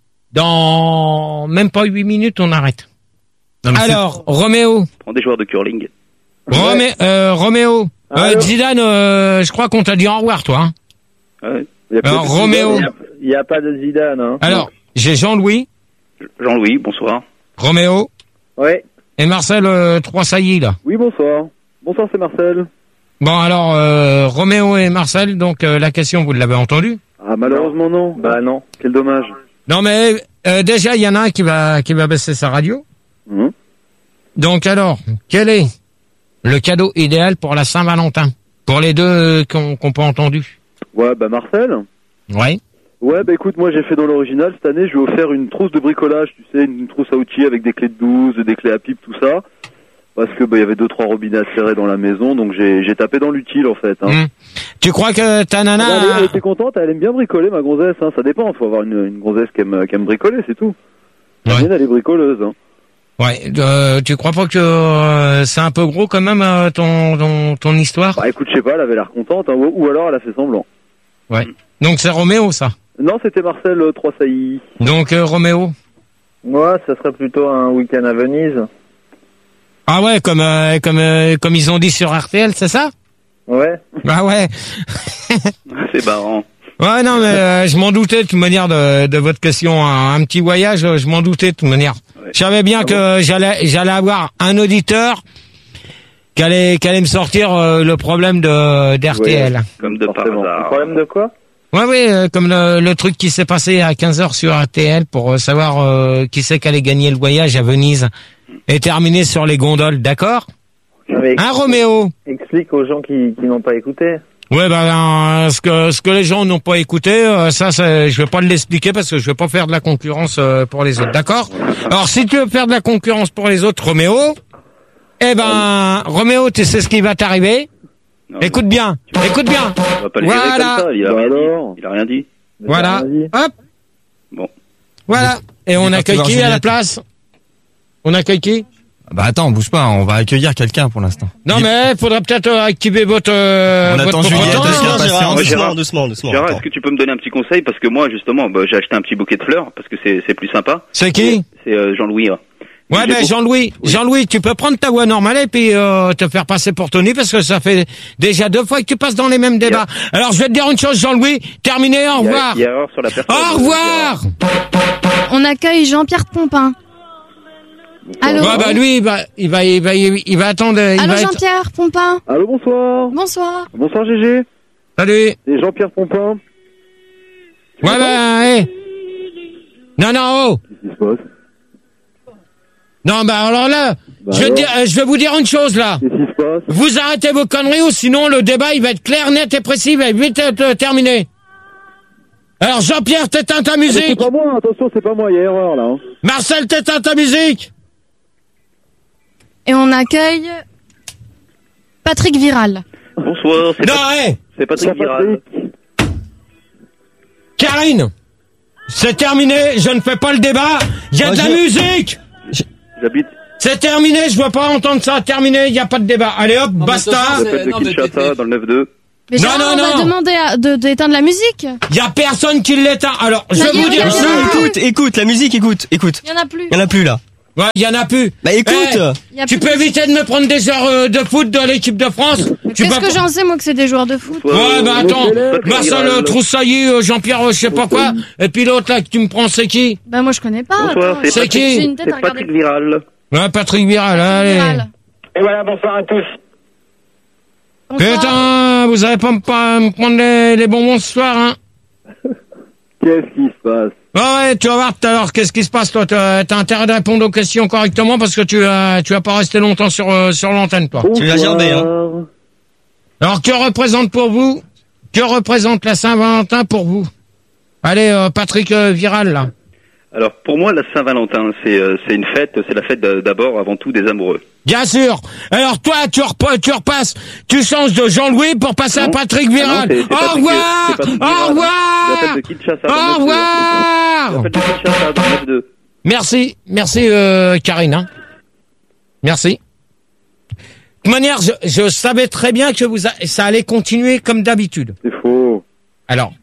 [SPEAKER 2] dans même pas huit minutes, on arrête.
[SPEAKER 9] Non, mais c'est-
[SPEAKER 2] Alors Roméo,
[SPEAKER 1] Prends des joueurs de curling.
[SPEAKER 2] Romé, euh, Roméo, euh,
[SPEAKER 10] Allô
[SPEAKER 2] Zidane, euh, je crois qu'on t'a dit au revoir, toi. Hein.
[SPEAKER 1] Ouais.
[SPEAKER 10] Il y a pas
[SPEAKER 2] Alors
[SPEAKER 10] de
[SPEAKER 2] Roméo,
[SPEAKER 10] Zidane, Il n'y a, pas de Zidane. Hein.
[SPEAKER 2] alors j'ai Jean-Louis,
[SPEAKER 1] Jean-Louis, bonsoir.
[SPEAKER 2] Roméo
[SPEAKER 10] Ouais.
[SPEAKER 2] et Marcel euh, Trois Saillies là.
[SPEAKER 10] Oui, bonsoir. Bonsoir, c'est Marcel.
[SPEAKER 2] Bon alors euh, Roméo et Marcel, donc euh, la question vous l'avez entendue?
[SPEAKER 10] Ah, malheureusement non. Bah non. Quel dommage.
[SPEAKER 2] Non mais euh, déjà il y en a un qui va qui va baisser sa radio.
[SPEAKER 10] Hum.
[SPEAKER 2] Donc alors, quel est le cadeau idéal pour la Saint-Valentin? Pour les deux euh, qu'on qu'on pas entendu.
[SPEAKER 10] Ouais, bah Marcel.
[SPEAKER 2] Ouais.
[SPEAKER 10] Ouais, bah écoute, moi j'ai fait dans l'original cette année, je vais offert une trousse de bricolage, tu sais, une trousse à outils avec des clés de douze, des clés à pipe, tout ça. Parce que bah il y avait deux trois robinets à serrer dans la maison, donc j'ai j'ai tapé dans l'utile en fait. Hein.
[SPEAKER 2] Hum. Tu crois que ta nana...
[SPEAKER 10] Ah, elle, elle était contente, elle aime bien bricoler ma gonzesse, hein. Ça dépend, faut avoir une, une gonzesse qui aime, qui aime bricoler, c'est tout. La
[SPEAKER 2] Ouais.
[SPEAKER 10] mienne, elle est bricoleuse. Hein.
[SPEAKER 2] Ouais. Euh, tu crois pas que euh, c'est un peu gros quand même euh, ton, ton ton histoire?
[SPEAKER 10] Bah écoute, je sais pas, elle avait l'air contente, hein, ou, ou alors elle a fait semblant.
[SPEAKER 2] Ouais. Donc c'est Roméo ça.
[SPEAKER 10] Non, c'était Marcel euh, Trois Saillies.
[SPEAKER 2] Donc euh, Roméo.
[SPEAKER 10] Moi, ça serait plutôt un week-end à Venise.
[SPEAKER 2] Ah ouais, comme euh, comme euh, comme ils ont dit sur R T L, c'est ça?
[SPEAKER 10] Ouais.
[SPEAKER 2] Ah ouais.
[SPEAKER 1] C'est marrant.
[SPEAKER 2] Ouais, non, mais euh, je m'en doutais de toute manière de, de votre question. Un, un petit voyage, euh, je m'en doutais de toute manière.
[SPEAKER 1] Ouais.
[SPEAKER 2] Je savais bien que j'allais j'allais avoir un auditeur qui allait, qui allait me sortir euh, le problème de d'R T L.
[SPEAKER 1] Comme de par
[SPEAKER 10] Forcément.
[SPEAKER 1] hasard.
[SPEAKER 10] Le problème de quoi?
[SPEAKER 2] Ouais, oui, euh, comme le, le truc qui s'est passé à quinze heures sur R T L pour euh, savoir euh, qui c'est qui allait gagner le voyage à Venise et terminer sur les gondoles, d'accord?
[SPEAKER 10] Avec...
[SPEAKER 2] Hein, Roméo?
[SPEAKER 10] Explique aux gens qui, qui n'ont pas écouté.
[SPEAKER 2] Ouais, ben, euh, ce que ce que les gens n'ont pas écouté, euh, ça, c'est, je vais pas l'expliquer parce que je vais pas faire de la concurrence euh, pour les autres, d'accord? Alors, si tu veux faire de la concurrence pour les autres, Roméo, eh ben, Roméo, tu sais ce qui va t'arriver?
[SPEAKER 1] Non,
[SPEAKER 2] Écoute bien, écoute bien.
[SPEAKER 1] On va pas le gérer
[SPEAKER 2] Voilà.
[SPEAKER 1] comme ça, il a
[SPEAKER 10] Bah
[SPEAKER 1] rien
[SPEAKER 10] alors.
[SPEAKER 1] dit. Il a rien dit.
[SPEAKER 2] Voilà,
[SPEAKER 10] Vas-y.
[SPEAKER 2] hop,
[SPEAKER 1] Bon.
[SPEAKER 2] voilà. Et on
[SPEAKER 9] J'ai
[SPEAKER 2] accueille
[SPEAKER 9] pas pu
[SPEAKER 2] qui
[SPEAKER 9] voir
[SPEAKER 2] à la
[SPEAKER 9] Juliette.
[SPEAKER 2] place? On accueille qui?
[SPEAKER 9] Bah attends, bouge pas, on va accueillir quelqu'un pour l'instant.
[SPEAKER 2] Non, mais faudra peut-être euh, activer votre. Euh,
[SPEAKER 9] On
[SPEAKER 2] votre
[SPEAKER 9] attend Juliette,
[SPEAKER 2] compétence,
[SPEAKER 9] est-ce qu'il y a
[SPEAKER 2] hein.
[SPEAKER 9] pas-
[SPEAKER 8] Gérard,
[SPEAKER 1] Ouais,
[SPEAKER 8] doucement,
[SPEAKER 1] Gérard.
[SPEAKER 8] doucement, doucement.
[SPEAKER 1] Gérard,
[SPEAKER 8] attends.
[SPEAKER 1] est-ce que tu peux me donner un petit conseil? Parce que moi, justement, bah, j'ai acheté un petit bouquet de fleurs parce que c'est c'est plus sympa.
[SPEAKER 2] C'est qui?
[SPEAKER 1] C'est euh, Jean-Louis. hein.
[SPEAKER 2] Ouais,
[SPEAKER 1] J'ai
[SPEAKER 2] ben
[SPEAKER 1] beau-
[SPEAKER 2] Jean-Louis, Jean-Louis, tu peux prendre ta voix normale et puis euh, te faire passer pour Tony parce que ça fait déjà deux fois que tu passes dans les mêmes débats. Alors je vais te dire une chose, Jean-Louis, terminé, au
[SPEAKER 1] Il y a-
[SPEAKER 2] revoir.
[SPEAKER 1] Il y a erreur sur la personne.
[SPEAKER 2] Au revoir.
[SPEAKER 11] On accueille Jean-Pierre Pompin. Allô?
[SPEAKER 2] Ouais, bah lui, il va, il va, il va, il va attendre. Il
[SPEAKER 11] Allô
[SPEAKER 2] va être-
[SPEAKER 11] Jean-Pierre Pompin?
[SPEAKER 10] Allô, bonsoir.
[SPEAKER 11] Bonsoir.
[SPEAKER 10] Bonsoir, G G.
[SPEAKER 2] Salut.
[SPEAKER 10] C'est Jean-Pierre Pompin.
[SPEAKER 2] Ouais, bah, hé. Non, non, oh.
[SPEAKER 10] Qu'est-ce qui se passe?
[SPEAKER 2] Non, bah alors là,
[SPEAKER 10] Bah
[SPEAKER 2] je vais, te
[SPEAKER 10] alors
[SPEAKER 2] dire, euh, je vais vous dire une chose là.
[SPEAKER 10] Qu'est-ce qui se passe?
[SPEAKER 2] Vous arrêtez vos conneries ou sinon le débat il va être clair, net et précis, il va vite être euh, terminé. Alors Jean-Pierre, t'éteins ta
[SPEAKER 10] Ah, mais C'est
[SPEAKER 2] musique.
[SPEAKER 10] pas moi, attention, c'est pas moi, il y a erreur là. Hein.
[SPEAKER 2] Marcel, t'éteins ta musique.
[SPEAKER 11] Et on accueille Patrick Viral.
[SPEAKER 1] Bonsoir, c'est
[SPEAKER 2] Non,
[SPEAKER 1] Pat-
[SPEAKER 2] hé
[SPEAKER 1] c'est Patrick Viral.
[SPEAKER 2] Karine, c'est terminé, je ne fais pas le débat, il y a
[SPEAKER 8] Moi,
[SPEAKER 2] de la
[SPEAKER 8] je-
[SPEAKER 2] musique.
[SPEAKER 1] J'habite,
[SPEAKER 2] C'est terminé, je veux pas entendre ça, terminé, il n'y a pas de débat. Allez hop,
[SPEAKER 6] mais
[SPEAKER 2] basta.
[SPEAKER 6] attention,
[SPEAKER 1] j'appelle de
[SPEAKER 6] non, mais
[SPEAKER 1] Kinshasa,
[SPEAKER 6] t'es-
[SPEAKER 1] dans le neuf deux.
[SPEAKER 11] Mais
[SPEAKER 2] Non,
[SPEAKER 11] Gérard,
[SPEAKER 2] non,
[SPEAKER 11] on va
[SPEAKER 2] non.
[SPEAKER 11] demander à- de- d'éteindre la musique.
[SPEAKER 2] Il y a personne qui l'éteint. Alors, je
[SPEAKER 11] Ça
[SPEAKER 2] vais
[SPEAKER 11] y est,
[SPEAKER 2] vous dire
[SPEAKER 11] regarde,
[SPEAKER 2] ça.
[SPEAKER 11] il y en a plus.
[SPEAKER 8] Écoute, écoute, la musique, écoute, écoute.
[SPEAKER 11] Il y en a plus.
[SPEAKER 8] Il y en a plus là.
[SPEAKER 2] Ouais, il y en a plus.
[SPEAKER 8] Bah écoute.
[SPEAKER 2] Eh,
[SPEAKER 11] Il y a
[SPEAKER 2] tu
[SPEAKER 11] plus
[SPEAKER 2] peux
[SPEAKER 11] de-
[SPEAKER 2] éviter de me prendre des heures euh, de foot de l'équipe de France. Tu
[SPEAKER 11] Qu'est-ce
[SPEAKER 2] peux
[SPEAKER 11] que
[SPEAKER 2] pas-
[SPEAKER 11] j'en sais, moi, que c'est des joueurs de foot?
[SPEAKER 2] Ouais, bah attends,
[SPEAKER 1] Patrick
[SPEAKER 2] Marcel
[SPEAKER 1] Viral.
[SPEAKER 2] Troussailly, euh, Jean-Pierre, euh, je sais pas quoi. Et puis l'autre là que tu me prends, c'est qui?
[SPEAKER 11] Bah, moi, je connais pas.
[SPEAKER 1] Bonsoir,
[SPEAKER 11] Attends,
[SPEAKER 1] c'est
[SPEAKER 2] C'est
[SPEAKER 1] Patrick,
[SPEAKER 2] qui
[SPEAKER 11] J'ai une tête à
[SPEAKER 1] c'est
[SPEAKER 11] regarder.
[SPEAKER 1] Patrick Viral.
[SPEAKER 2] Ouais, Patrick Viral, allez.
[SPEAKER 11] Viral.
[SPEAKER 12] Et voilà, bonsoir à tous.
[SPEAKER 11] Bonsoir.
[SPEAKER 2] Putain, vous allez pas me, pas me prendre les, les bonbons ce soir, hein?
[SPEAKER 10] Qu'est-ce qui se passe?
[SPEAKER 2] Ouais, ouais, tu vas voir tout à l'heure qu'est-ce qui se passe, toi. T'as t'as intérêt de répondre aux questions correctement parce que tu vas, tu vas pas rester longtemps sur, euh, sur l'antenne, toi.
[SPEAKER 8] Tu vas gerber, hein.
[SPEAKER 10] Bonsoir.
[SPEAKER 2] Alors, que représente pour vous, que représente la Saint-Valentin pour vous? Allez, euh, Patrick euh, Viral, là.
[SPEAKER 1] Alors, pour moi, la Saint-Valentin, c'est euh, c'est une fête, c'est la fête d'a- d'abord, avant tout, des amoureux.
[SPEAKER 2] Bien sûr. Alors, toi, tu, repa- tu repasses, tu changes de Jean-Louis pour passer à
[SPEAKER 1] Non.
[SPEAKER 2] Patrick
[SPEAKER 1] Ah
[SPEAKER 2] Viral.
[SPEAKER 1] non, c'est- c'est
[SPEAKER 2] Au
[SPEAKER 1] Patrick-
[SPEAKER 2] revoir!
[SPEAKER 1] c'est Patrick
[SPEAKER 2] Au
[SPEAKER 1] Viral.
[SPEAKER 2] revoir!
[SPEAKER 1] J'appelle de Kinshasa, dans le
[SPEAKER 2] Au
[SPEAKER 1] neuf deux.
[SPEAKER 2] revoir!
[SPEAKER 1] J'appelle de Kinshasa, dans le neuf deux.
[SPEAKER 2] Merci, merci euh, Karine. hein. Merci. De toute manière, je, je savais très bien que vous a- ça allait continuer comme d'habitude.
[SPEAKER 10] C'est faux.
[SPEAKER 2] Alors.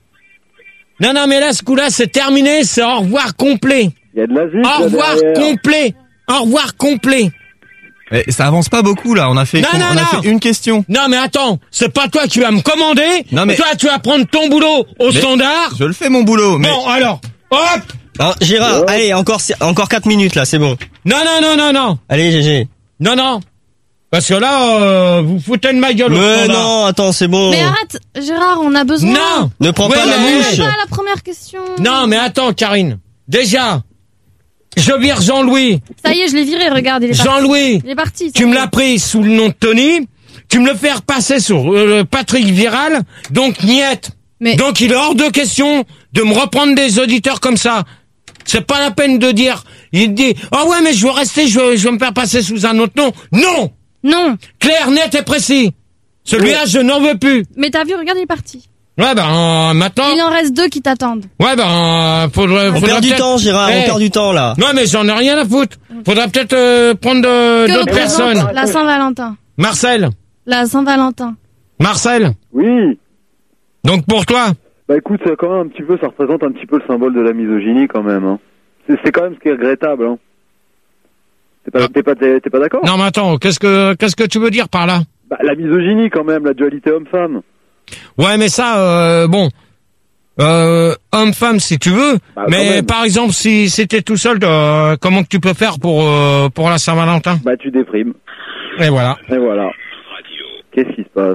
[SPEAKER 2] Non, non, mais là, ce coup-là, c'est terminé, c'est au revoir complet.
[SPEAKER 10] Il y a de la vie.
[SPEAKER 2] Au revoir complet. Au revoir complet.
[SPEAKER 9] Eh, ça avance pas beaucoup là, on a fait,
[SPEAKER 2] Non,
[SPEAKER 9] on,
[SPEAKER 2] non,
[SPEAKER 9] on a
[SPEAKER 2] non.
[SPEAKER 9] fait une question.
[SPEAKER 2] Non, mais attends, c'est pas toi qui vas me commander.
[SPEAKER 9] Non, mais-
[SPEAKER 2] Toi, tu vas prendre ton boulot au
[SPEAKER 9] Mais-
[SPEAKER 2] standard.
[SPEAKER 9] Je le fais mon boulot, mais...
[SPEAKER 2] Bon, alors, hop.
[SPEAKER 8] Alors, Gérard, allez, encore, encore quatre minutes là, c'est bon.
[SPEAKER 2] Non, non, non, non, non.
[SPEAKER 8] Allez, G G.
[SPEAKER 2] Non, non. Parce que là, euh, vous foutez de ma gueule au
[SPEAKER 8] Mais
[SPEAKER 2] standard.
[SPEAKER 8] non, attends, c'est bon.
[SPEAKER 11] Mais arrête, Gérard, on a besoin.
[SPEAKER 2] Non.
[SPEAKER 8] Ne prends
[SPEAKER 2] Ouais,
[SPEAKER 8] pas la
[SPEAKER 2] mais-
[SPEAKER 8] mouche.
[SPEAKER 11] Pas la première question.
[SPEAKER 2] Non, mais attends, Karine. Déjà, je vire Jean-Louis.
[SPEAKER 11] Ça y est, je l'ai viré, regarde, il est parti.
[SPEAKER 2] Jean-Louis,
[SPEAKER 11] Il est parti. ça
[SPEAKER 2] tu
[SPEAKER 11] y
[SPEAKER 2] me
[SPEAKER 11] est.
[SPEAKER 2] l'as pris sous le nom de Tony. Tu me le fais repasser sur euh, Patrick Viral. Donc, niette.
[SPEAKER 11] Mais-
[SPEAKER 2] Donc, il est hors de question de me reprendre des auditeurs comme ça. C'est pas la peine de dire. Il dit, ah ouais, mais je veux rester, je veux, je veux me faire passer sous un autre nom. Non!
[SPEAKER 11] Non.
[SPEAKER 2] Clair, net et précis. Celui-là, je n'en veux plus.
[SPEAKER 11] Mais t'as vu, regarde, il est parti.
[SPEAKER 2] Ouais, ben, euh, maintenant.
[SPEAKER 11] Il en reste deux qui t'attendent.
[SPEAKER 2] Ouais, ben, euh, faudrait,
[SPEAKER 8] On
[SPEAKER 2] faudrait
[SPEAKER 8] perd du
[SPEAKER 2] peut-être-
[SPEAKER 8] temps, Gérard, on
[SPEAKER 2] Eh,
[SPEAKER 8] perd du temps là.
[SPEAKER 2] Non, mais j'en ai rien à foutre. Faudrait peut-être euh, prendre de-
[SPEAKER 11] Que
[SPEAKER 2] d'autres
[SPEAKER 11] représente
[SPEAKER 2] personnes.
[SPEAKER 11] la Saint-Valentin?
[SPEAKER 2] Marcel.
[SPEAKER 11] La Saint-Valentin.
[SPEAKER 2] Marcel.
[SPEAKER 10] Oui.
[SPEAKER 2] Donc pour toi.
[SPEAKER 10] Bah écoute, ça, quand même un petit peu, ça représente un petit peu le symbole de la misogynie quand même. Hein. C'est, c'est quand même ce qui est regrettable. Hein. T'es pas, t'es pas, t'es, t'es pas d'accord?
[SPEAKER 2] Non, mais attends, qu'est-ce que qu'est-ce que tu veux dire par là?
[SPEAKER 10] Bah la misogynie quand même, la dualité homme-femme.
[SPEAKER 2] Ouais, mais ça, euh, bon, euh, homme-femme si tu veux.
[SPEAKER 10] Bah, quand
[SPEAKER 2] mais
[SPEAKER 10] même.
[SPEAKER 2] par exemple, si c'était tout seul, euh, comment que tu peux faire pour euh, pour la Saint-Valentin?
[SPEAKER 10] Bah tu déprimes.
[SPEAKER 2] Et voilà.
[SPEAKER 10] Et voilà. Qu'est-ce qui se passe?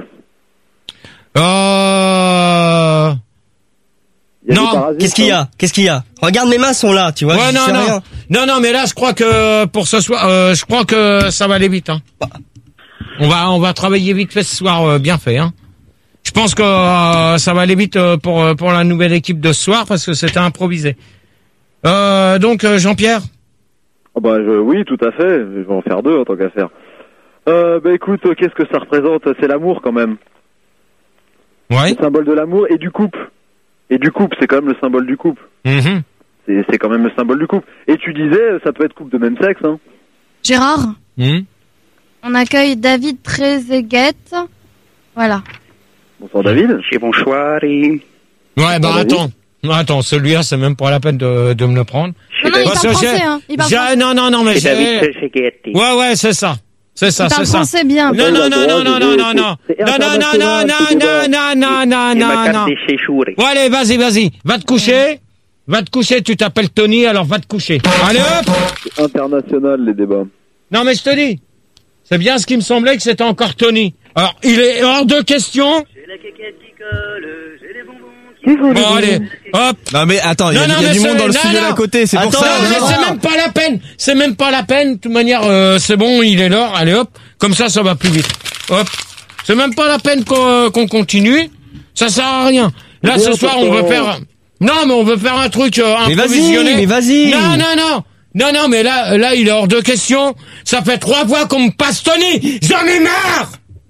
[SPEAKER 2] Euh...
[SPEAKER 10] Il y a des
[SPEAKER 2] Non.
[SPEAKER 10] parasites,
[SPEAKER 8] Qu'est-ce qu'il y a? Qu'est-ce qu'il y a? Regarde, mes mains sont là, tu vois.
[SPEAKER 2] Ouais,
[SPEAKER 8] je
[SPEAKER 2] non,
[SPEAKER 8] sais
[SPEAKER 2] non,
[SPEAKER 8] rien.
[SPEAKER 2] non, non, mais là, je crois que pour ce soir, euh, je crois que ça va aller vite. Hein. On va, on va travailler vite fait ce soir, euh, bien fait. Hein. Je pense que euh, ça va aller vite euh, pour euh, pour la nouvelle équipe de ce soir parce que c'était improvisé. Euh, donc euh, Jean-Pierre.
[SPEAKER 10] Oh bah je, oui, tout à fait. Je vais en faire deux en tant qu'à faire. Euh, bah écoute, euh, qu'est-ce que ça représente? C'est l'amour quand même.
[SPEAKER 2] Ouais.
[SPEAKER 10] Le symbole de l'amour et du couple. Et du couple, c'est quand même le symbole du couple.
[SPEAKER 2] Mm-hmm.
[SPEAKER 10] C'est, c'est quand même le symbole du couple. Et tu disais, ça peut être couple de même sexe. Hein.
[SPEAKER 11] Gérard,
[SPEAKER 2] Mm.
[SPEAKER 11] on accueille David Trezeguet. Voilà.
[SPEAKER 10] Bonsoir David.
[SPEAKER 1] Chez bonsoir et...
[SPEAKER 2] Ouais, bah
[SPEAKER 10] Vas-y.
[SPEAKER 2] attends, attends, celui-là, c'est même pas la peine de de me le prendre.
[SPEAKER 11] Non, non, il
[SPEAKER 2] Parce
[SPEAKER 11] parle
[SPEAKER 2] que
[SPEAKER 11] français,
[SPEAKER 2] j'ai-
[SPEAKER 11] hein. Il parle
[SPEAKER 2] j'ai-
[SPEAKER 11] français.
[SPEAKER 2] non, non, non, mais
[SPEAKER 1] Chez David
[SPEAKER 2] j'ai.
[SPEAKER 1] Trezeguet.
[SPEAKER 2] Ouais, ouais, c'est ça, c'est ça,
[SPEAKER 11] Il
[SPEAKER 2] c'est
[SPEAKER 11] parle
[SPEAKER 2] ça.
[SPEAKER 11] français bien.
[SPEAKER 2] Non, non, non, non, non, non, non, non,
[SPEAKER 10] C'est
[SPEAKER 2] non, non, non, non, non, non, non, non, non,
[SPEAKER 1] Et ma
[SPEAKER 2] non,
[SPEAKER 1] carte
[SPEAKER 2] non.
[SPEAKER 1] des séjours.
[SPEAKER 2] Bon, allez, vas-y, vas-y, va te coucher, va te coucher, tu t'appelles Tony, alors va te coucher. Allez, hop.
[SPEAKER 10] C'est international les débats.
[SPEAKER 2] Non, mais je te dis, c'est bien ce qui me semblait que c'était encore Tony. Alors, il est hors de question. Bon, allez, hop.
[SPEAKER 9] Non mais attends, il y a,
[SPEAKER 2] Non, non,
[SPEAKER 9] il y a
[SPEAKER 2] mais
[SPEAKER 9] du
[SPEAKER 2] c'est-
[SPEAKER 9] monde dans le
[SPEAKER 2] non,
[SPEAKER 9] studio
[SPEAKER 2] non.
[SPEAKER 9] d'à côté, c'est pour
[SPEAKER 8] Attends,
[SPEAKER 9] ça.
[SPEAKER 2] Non, mais
[SPEAKER 8] non.
[SPEAKER 2] c'est même pas la peine. C'est même pas la peine. De toute manière, euh, c'est bon, il est là. Allez, hop. Comme ça, ça va plus vite. Hop. C'est même pas la peine qu'on qu'on continue. Ça sert à rien. Là,
[SPEAKER 10] Mais
[SPEAKER 2] ce
[SPEAKER 10] non,
[SPEAKER 2] soir, on veut
[SPEAKER 10] pourtant.
[SPEAKER 2] faire... Non, mais on veut faire un truc euh,
[SPEAKER 8] Mais vas-y,
[SPEAKER 2] improvisionné.
[SPEAKER 8] mais vas-y.
[SPEAKER 2] Non, non, non. Non, non, mais là, là, il est hors de question. Ça fait trois fois qu'on me passe Tony. J'en ai marre.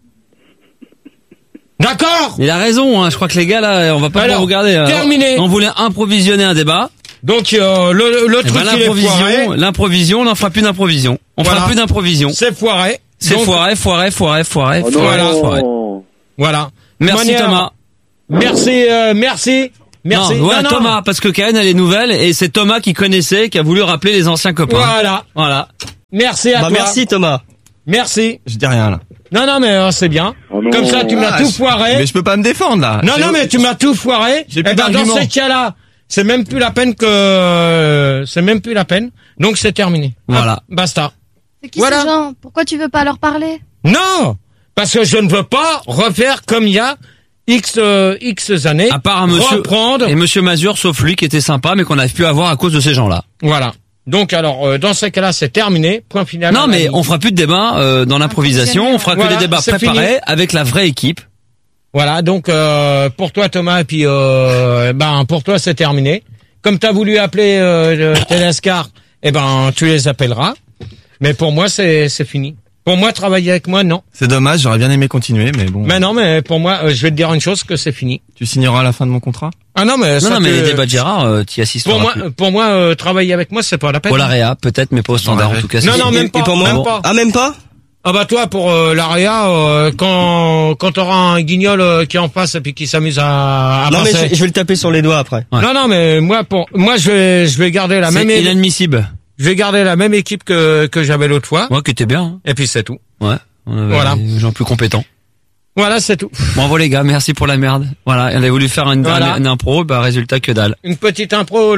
[SPEAKER 2] D'accord.
[SPEAKER 6] Il a raison, hein. Je crois que les gars, là, on va pas
[SPEAKER 2] Alors,
[SPEAKER 6] pouvoir regarder.
[SPEAKER 2] terminé.
[SPEAKER 6] On voulait improvisionner un débat.
[SPEAKER 2] Donc, euh, le, le
[SPEAKER 6] Eh
[SPEAKER 2] truc,
[SPEAKER 6] ben,
[SPEAKER 2] il est foiré.
[SPEAKER 6] l'improvision, l'improvision, on n'en fera plus d'improvision. On
[SPEAKER 2] Voilà.
[SPEAKER 6] fera plus d'improvision.
[SPEAKER 2] C'est foiré.
[SPEAKER 6] C'est
[SPEAKER 2] Donc,
[SPEAKER 6] foiré, foiré, foiré, foiré,
[SPEAKER 10] Oh non.
[SPEAKER 6] foiré, foiré.
[SPEAKER 2] Voilà.
[SPEAKER 6] Merci
[SPEAKER 2] Manière-
[SPEAKER 6] Thomas.
[SPEAKER 2] Merci, euh, merci. Merci.
[SPEAKER 6] Non, ouais,
[SPEAKER 2] Non, non.
[SPEAKER 6] Thomas, parce que Karen, elle est nouvelle, et c'est Thomas qui connaissait, qui a voulu rappeler les anciens copains.
[SPEAKER 2] Voilà.
[SPEAKER 6] Voilà.
[SPEAKER 2] Merci à
[SPEAKER 8] Bah,
[SPEAKER 2] toi.
[SPEAKER 8] merci Thomas.
[SPEAKER 2] Merci.
[SPEAKER 9] Je dis rien là.
[SPEAKER 2] Non, non, mais euh, c'est bien.
[SPEAKER 10] Oh non.
[SPEAKER 2] Comme ça, tu m'as
[SPEAKER 9] Ah,
[SPEAKER 2] tout
[SPEAKER 9] je-
[SPEAKER 2] foiré.
[SPEAKER 9] Mais je peux pas me défendre là.
[SPEAKER 2] Non,
[SPEAKER 9] J'ai-
[SPEAKER 2] non, mais tu m'as tout foiré.
[SPEAKER 9] J'ai
[SPEAKER 2] Eh
[SPEAKER 9] plus
[SPEAKER 2] ben, dans
[SPEAKER 9] d'arguments.
[SPEAKER 2] ces cas-là, c'est même plus la peine que, euh, c'est même plus la peine. Donc, c'est terminé.
[SPEAKER 6] Voilà.
[SPEAKER 2] Hop, basta.
[SPEAKER 11] C'est qui
[SPEAKER 2] Voilà.
[SPEAKER 11] ces gens? Pourquoi tu veux pas leur parler?
[SPEAKER 2] Non! Parce que je ne veux pas refaire comme il y a X, euh, X années.
[SPEAKER 6] À part un monsieur,
[SPEAKER 2] Reprendre.
[SPEAKER 6] et monsieur Mazur, sauf lui, qui était sympa, mais qu'on n'arrive plus à voir à cause de ces gens-là.
[SPEAKER 2] Voilà. Donc, alors, euh, dans ces cas-là, c'est terminé. Point final.
[SPEAKER 6] Non,
[SPEAKER 2] à la
[SPEAKER 6] mais
[SPEAKER 2] ligne.
[SPEAKER 6] on fera plus de débats euh, dans l'improvisation, on fera que
[SPEAKER 2] Voilà,
[SPEAKER 6] des débats
[SPEAKER 2] c'est
[SPEAKER 6] préparés
[SPEAKER 2] fini.
[SPEAKER 6] avec la vraie équipe.
[SPEAKER 2] Voilà, donc euh, pour toi Thomas et puis euh, ben pour toi c'est terminé. Comme tu as voulu appeler euh, Tedescar, eh ben tu les appelleras. Mais pour moi c'est c'est fini. Pour moi travailler avec moi non.
[SPEAKER 9] C'est dommage, j'aurais bien aimé continuer, mais bon.
[SPEAKER 2] Mais non, mais pour moi euh, je vais te dire une chose que c'est fini.
[SPEAKER 9] Tu signeras à la fin de mon contrat?
[SPEAKER 2] Ah non mais
[SPEAKER 6] Non,
[SPEAKER 2] ça
[SPEAKER 6] non, mais
[SPEAKER 2] te-
[SPEAKER 6] les débats de Gérard, euh, t'y assisteras
[SPEAKER 2] pour moi
[SPEAKER 6] plus.
[SPEAKER 2] pour moi euh, travailler avec moi c'est pas la peine.
[SPEAKER 6] Pour l'A peut-être, mais pas au standard, en tout cas.
[SPEAKER 2] Non
[SPEAKER 6] c'est-
[SPEAKER 2] non même
[SPEAKER 8] Et-
[SPEAKER 2] pas.
[SPEAKER 8] et pour moi
[SPEAKER 2] même pas.
[SPEAKER 8] Ah, même pas?
[SPEAKER 2] Ah bah toi pour euh, l'Aria euh, quand quand t'auras un guignol euh, qui est en face et puis qui s'amuse à, à
[SPEAKER 8] Non mais
[SPEAKER 2] passer.
[SPEAKER 8] je, je vais le taper sur les doigts après.
[SPEAKER 6] Ouais.
[SPEAKER 2] Non non mais moi pour moi je vais je vais garder la
[SPEAKER 6] C'est
[SPEAKER 2] même é-
[SPEAKER 6] inadmissible.
[SPEAKER 2] je vais garder la même équipe que que j'avais l'autre fois
[SPEAKER 6] Ouais, que t'es bien. hein.
[SPEAKER 2] et puis c'est tout.
[SPEAKER 6] Ouais. On avait
[SPEAKER 2] Voilà.
[SPEAKER 6] des gens plus compétents.
[SPEAKER 2] Voilà, c'est tout.
[SPEAKER 6] Bravo les gars, merci pour la merde. Voilà, elle avait voulu faire une,
[SPEAKER 2] Voilà.
[SPEAKER 6] une impro, bah résultat que dalle.
[SPEAKER 2] Une petite impro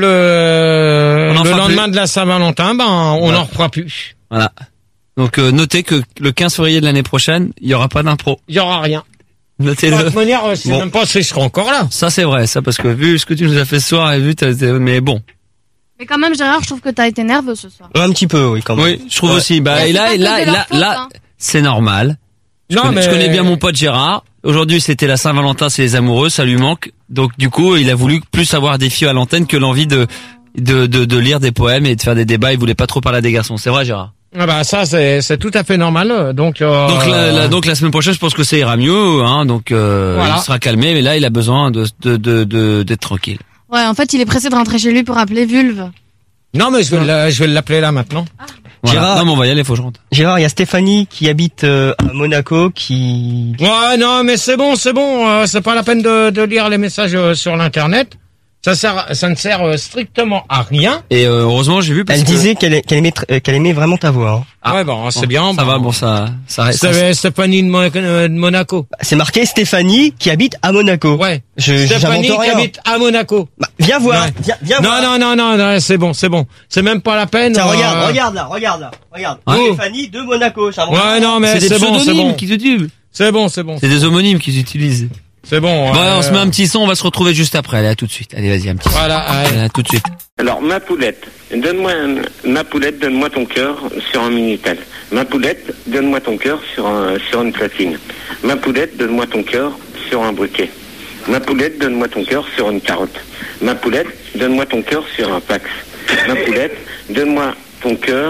[SPEAKER 2] le,
[SPEAKER 6] On en
[SPEAKER 2] le
[SPEAKER 6] fera
[SPEAKER 2] lendemain
[SPEAKER 6] plus.
[SPEAKER 2] de la Saint-Valentin, ben on
[SPEAKER 6] Voilà.
[SPEAKER 2] n'en refera plus.
[SPEAKER 6] Voilà. Donc euh, notez que le quinze février de l'année prochaine, il y aura pas d'impro.
[SPEAKER 2] Il y aura rien. De
[SPEAKER 6] Notez-le.
[SPEAKER 2] toute manière, euh, c'est
[SPEAKER 6] Bon.
[SPEAKER 2] même pas si je serai encore là.
[SPEAKER 6] Ça c'est vrai, ça parce que vu ce que tu nous as fait ce soir et vu, t'as- t'as- mais bon.
[SPEAKER 11] Mais quand même, Gérard, je trouve que t'as été nerveux ce soir.
[SPEAKER 8] Un petit peu, oui, quand même.
[SPEAKER 6] Oui, je trouve
[SPEAKER 8] Ouais.
[SPEAKER 6] aussi. Bah
[SPEAKER 11] Mais
[SPEAKER 6] et
[SPEAKER 11] c'est
[SPEAKER 6] là,
[SPEAKER 11] pas
[SPEAKER 6] et
[SPEAKER 11] que
[SPEAKER 6] là,
[SPEAKER 11] de leur
[SPEAKER 6] là,
[SPEAKER 11] faute,
[SPEAKER 6] là,
[SPEAKER 11] hein.
[SPEAKER 6] c'est normal. Je,
[SPEAKER 2] Non,
[SPEAKER 6] connais,
[SPEAKER 2] mais-
[SPEAKER 6] je connais bien mon pote Gérard. Aujourd'hui, c'était la Saint-Valentin, c'est les amoureux, ça lui manque. Donc du coup, il a voulu plus avoir des filles à l'antenne que l'envie de, de de de lire des poèmes et de faire des débats. Il voulait pas trop parler à des garçons. C'est vrai, Gérard.
[SPEAKER 2] Ah bah ça c'est c'est tout à fait normal. Donc euh,
[SPEAKER 6] Donc la, la- donc la semaine prochaine, je pense que ça ira mieux. Hein, donc euh,
[SPEAKER 2] Voilà.
[SPEAKER 6] il sera calmé, mais là, il a besoin de de de de- d'être tranquille.
[SPEAKER 11] Ouais, en fait, il est pressé de rentrer chez lui pour appeler Vulve.
[SPEAKER 2] non mais je vais la- je vais l'appeler là maintenant.
[SPEAKER 6] Voilà.
[SPEAKER 8] Gérard-
[SPEAKER 6] Non, mais on va y aller, faut que je rentre.
[SPEAKER 8] Gérard, il y a Stéphanie qui habite euh, à Monaco qui...
[SPEAKER 2] Ouais non mais c'est bon c'est bon euh, c'est pas la peine de de lire les messages euh, sur l'internet. Ça sert ça ne sert euh, strictement à rien.
[SPEAKER 6] Et euh, heureusement, j'ai vu parce
[SPEAKER 8] Elle
[SPEAKER 6] que
[SPEAKER 8] disait qu'elle qu'elle aimait, tr- euh, qu'elle aimait vraiment ta voix. Hein.
[SPEAKER 2] Ah ouais bon c'est
[SPEAKER 6] bon,
[SPEAKER 2] bien.
[SPEAKER 6] Ça
[SPEAKER 2] bon.
[SPEAKER 6] va, bon, ça ça reste.
[SPEAKER 2] C'est Stéphanie de, Mon- euh, de Monaco.
[SPEAKER 8] C'est marqué Stéphanie qui habite à Monaco.
[SPEAKER 2] Ouais.
[SPEAKER 8] Je,
[SPEAKER 2] Stéphanie
[SPEAKER 8] j'invente
[SPEAKER 2] qui
[SPEAKER 8] rien.
[SPEAKER 2] habite à Monaco.
[SPEAKER 8] Bah, viens voir,
[SPEAKER 2] Ouais.
[SPEAKER 8] viens, viens
[SPEAKER 2] Non,
[SPEAKER 8] voir.
[SPEAKER 2] non, non, non, non, c'est bon, c'est bon. C'est même pas la peine.
[SPEAKER 8] Tiens,
[SPEAKER 2] euh,
[SPEAKER 8] regarde, regarde là, regarde là, regarde.
[SPEAKER 6] Hein
[SPEAKER 8] Stéphanie de Monaco. j'invente
[SPEAKER 2] Ouais,
[SPEAKER 8] rien.
[SPEAKER 2] non, mais
[SPEAKER 6] C'est des
[SPEAKER 2] c'est bon, c'est
[SPEAKER 6] pseudonymes
[SPEAKER 2] bon.
[SPEAKER 6] qu'ils utilisent.
[SPEAKER 2] C'est bon, c'est bon.
[SPEAKER 6] C'est des homonymes qu'ils utilisent.
[SPEAKER 2] C'est bon.
[SPEAKER 6] Bon,
[SPEAKER 2] euh,
[SPEAKER 6] on se met un petit son, on va se retrouver juste après. Allez, à tout de suite. Allez, vas-y, un petit son.
[SPEAKER 2] Voilà, allez.
[SPEAKER 6] Allez, à tout de suite.
[SPEAKER 13] Alors, ma poulette, donne-moi un- ma poulette, donne-moi ton cœur sur un Minitel. Ma poulette, donne-moi ton cœur sur un, sur une platine. Ma poulette, donne-moi ton cœur sur un briquet. Ma poulette, donne-moi ton cœur sur une carotte. Ma poulette, donne-moi ton cœur sur un Pax. Ma poulette, donne-moi ton cœur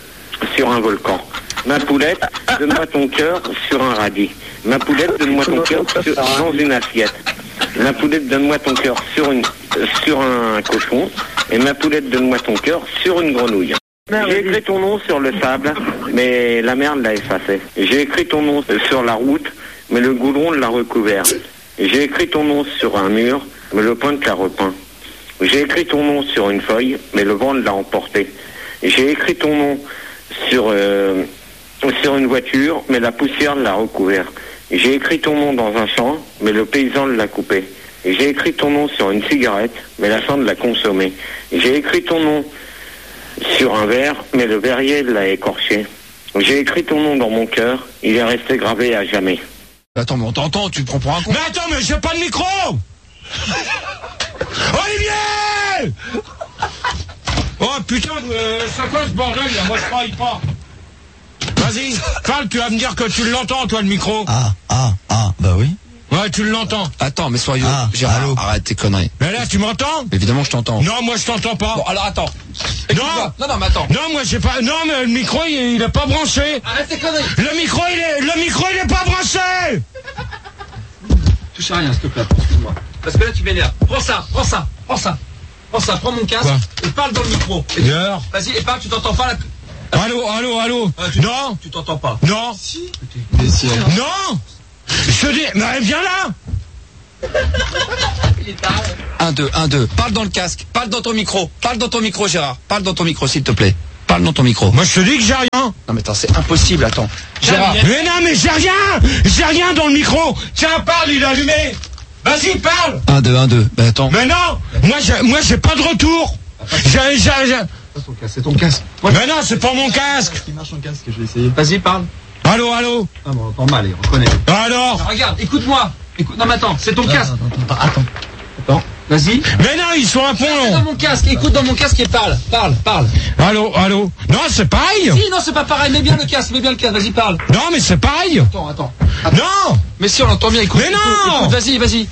[SPEAKER 13] sur un volcan. Ma poulette, donne-moi ton cœur sur un radis. Ma poulette, donne-moi ton cœur sur- dans une assiette. Ma poulette, donne-moi ton cœur sur une euh, sur un cochon. Et ma poulette, donne-moi ton cœur sur une grenouille. J'ai écrit ton nom sur le sable, mais la mer l'a effacé. J'ai écrit ton nom sur la route, mais le goudron l'a recouvert. J'ai écrit ton nom sur un mur, mais le pointe l'a repeint. J'ai écrit ton nom sur une feuille, mais le vent l'a emporté. J'ai écrit ton nom sur, euh, sur une voiture, mais la poussière l'a recouvert. J'ai écrit ton nom dans un champ, mais le paysan l'a coupé. J'ai écrit ton nom sur une cigarette, mais la cendre l'a consommé. J'ai écrit ton nom sur un verre, mais le verrier l'a écorché. J'ai écrit ton nom dans mon cœur, il est resté gravé à jamais.
[SPEAKER 14] Attends, mais on t'entend, tu te prends pour un con.
[SPEAKER 2] Mais attends, mais j'ai pas de micro. Olivier. Oh putain, euh, c'est quoi ce bordel là? Moi je travaille pas. Vas-y, parle, tu vas me dire que tu l'entends toi le micro.
[SPEAKER 5] Ah, ah, ah, bah oui.
[SPEAKER 2] Ouais, tu l'entends.
[SPEAKER 14] Attends, mais soyons.
[SPEAKER 5] Ah,
[SPEAKER 14] Gérard,
[SPEAKER 5] allô.
[SPEAKER 14] arrête tes conneries.
[SPEAKER 2] Mais là, tu m'entends?
[SPEAKER 14] Évidemment, je t'entends.
[SPEAKER 2] Non, moi, je t'entends pas.
[SPEAKER 14] Bon, alors attends.
[SPEAKER 2] Non.
[SPEAKER 14] Non, non, mais attends.
[SPEAKER 2] Non, moi, j'ai pas. Non, mais le micro, il, il est pas branché.
[SPEAKER 14] Arrête tes conneries.
[SPEAKER 2] Le micro, il est. Le micro, il est pas branché.
[SPEAKER 6] Touche à rien, s'il te plaît. Excuse-moi. Parce que là, tu m'énerves. Prends ça, prends ça, prends ça. Prends ça, prends mon casque
[SPEAKER 2] Quoi
[SPEAKER 6] et parle dans le micro. Et tu-
[SPEAKER 2] Dehors.
[SPEAKER 6] Vas-y, et parle, tu t'entends pas là.
[SPEAKER 2] Allô, allô, allô.
[SPEAKER 6] Ah, tu-
[SPEAKER 2] Non.
[SPEAKER 6] Tu t'entends pas.
[SPEAKER 2] Non. Non. Je te dis. Mais viens là.
[SPEAKER 14] un, deux, un, deux. Parle dans le casque. Parle dans ton micro. Parle dans ton micro, Gérard. Parle dans ton micro, s'il te plaît. Parle dans ton micro.
[SPEAKER 2] Moi, je te dis que j'ai rien.
[SPEAKER 14] Non, mais attends, c'est impossible, attends. Gérard.
[SPEAKER 2] Mais non, mais j'ai rien. J'ai rien dans le micro. Tiens, parle, il est allumé. Vas-y, parle.
[SPEAKER 14] un, deux, un, deux. Ben attends.
[SPEAKER 2] Mais non. Moi, j'ai, moi, j'ai pas de retour. J'ai, j'ai, j'ai...
[SPEAKER 6] C'est ton casque.
[SPEAKER 2] Mais non, c'est pas mon casque.
[SPEAKER 6] Qui marche ton casque, je vais essayer. Vas-y, parle.
[SPEAKER 2] Allô, allô.
[SPEAKER 6] Ah bon, on entend mal, il reconnaît.
[SPEAKER 2] Alors.
[SPEAKER 6] Alors, regarde, écoute-moi. Écoute, non, mais attends, c'est ton
[SPEAKER 5] Attends,
[SPEAKER 6] casque.
[SPEAKER 5] attends, attends, attends.
[SPEAKER 6] Attends, vas-y.
[SPEAKER 2] Mais non, ils sont un pont
[SPEAKER 6] C'est dans
[SPEAKER 2] long.
[SPEAKER 6] mon casque, écoute dans mon casque et parle. Parle, parle.
[SPEAKER 2] Allô, allô. Non, c'est pareil.
[SPEAKER 6] Si, non, c'est pas pareil, mets bien le casque, mets bien le casque, vas-y, parle.
[SPEAKER 2] Non, mais c'est pareil.
[SPEAKER 6] Attends, attends. attends.
[SPEAKER 2] Non.
[SPEAKER 6] Mais si, on l'entend bien, écoute.
[SPEAKER 2] Mais
[SPEAKER 6] écoute,
[SPEAKER 2] non.
[SPEAKER 6] écoute, vas-y, vas-y.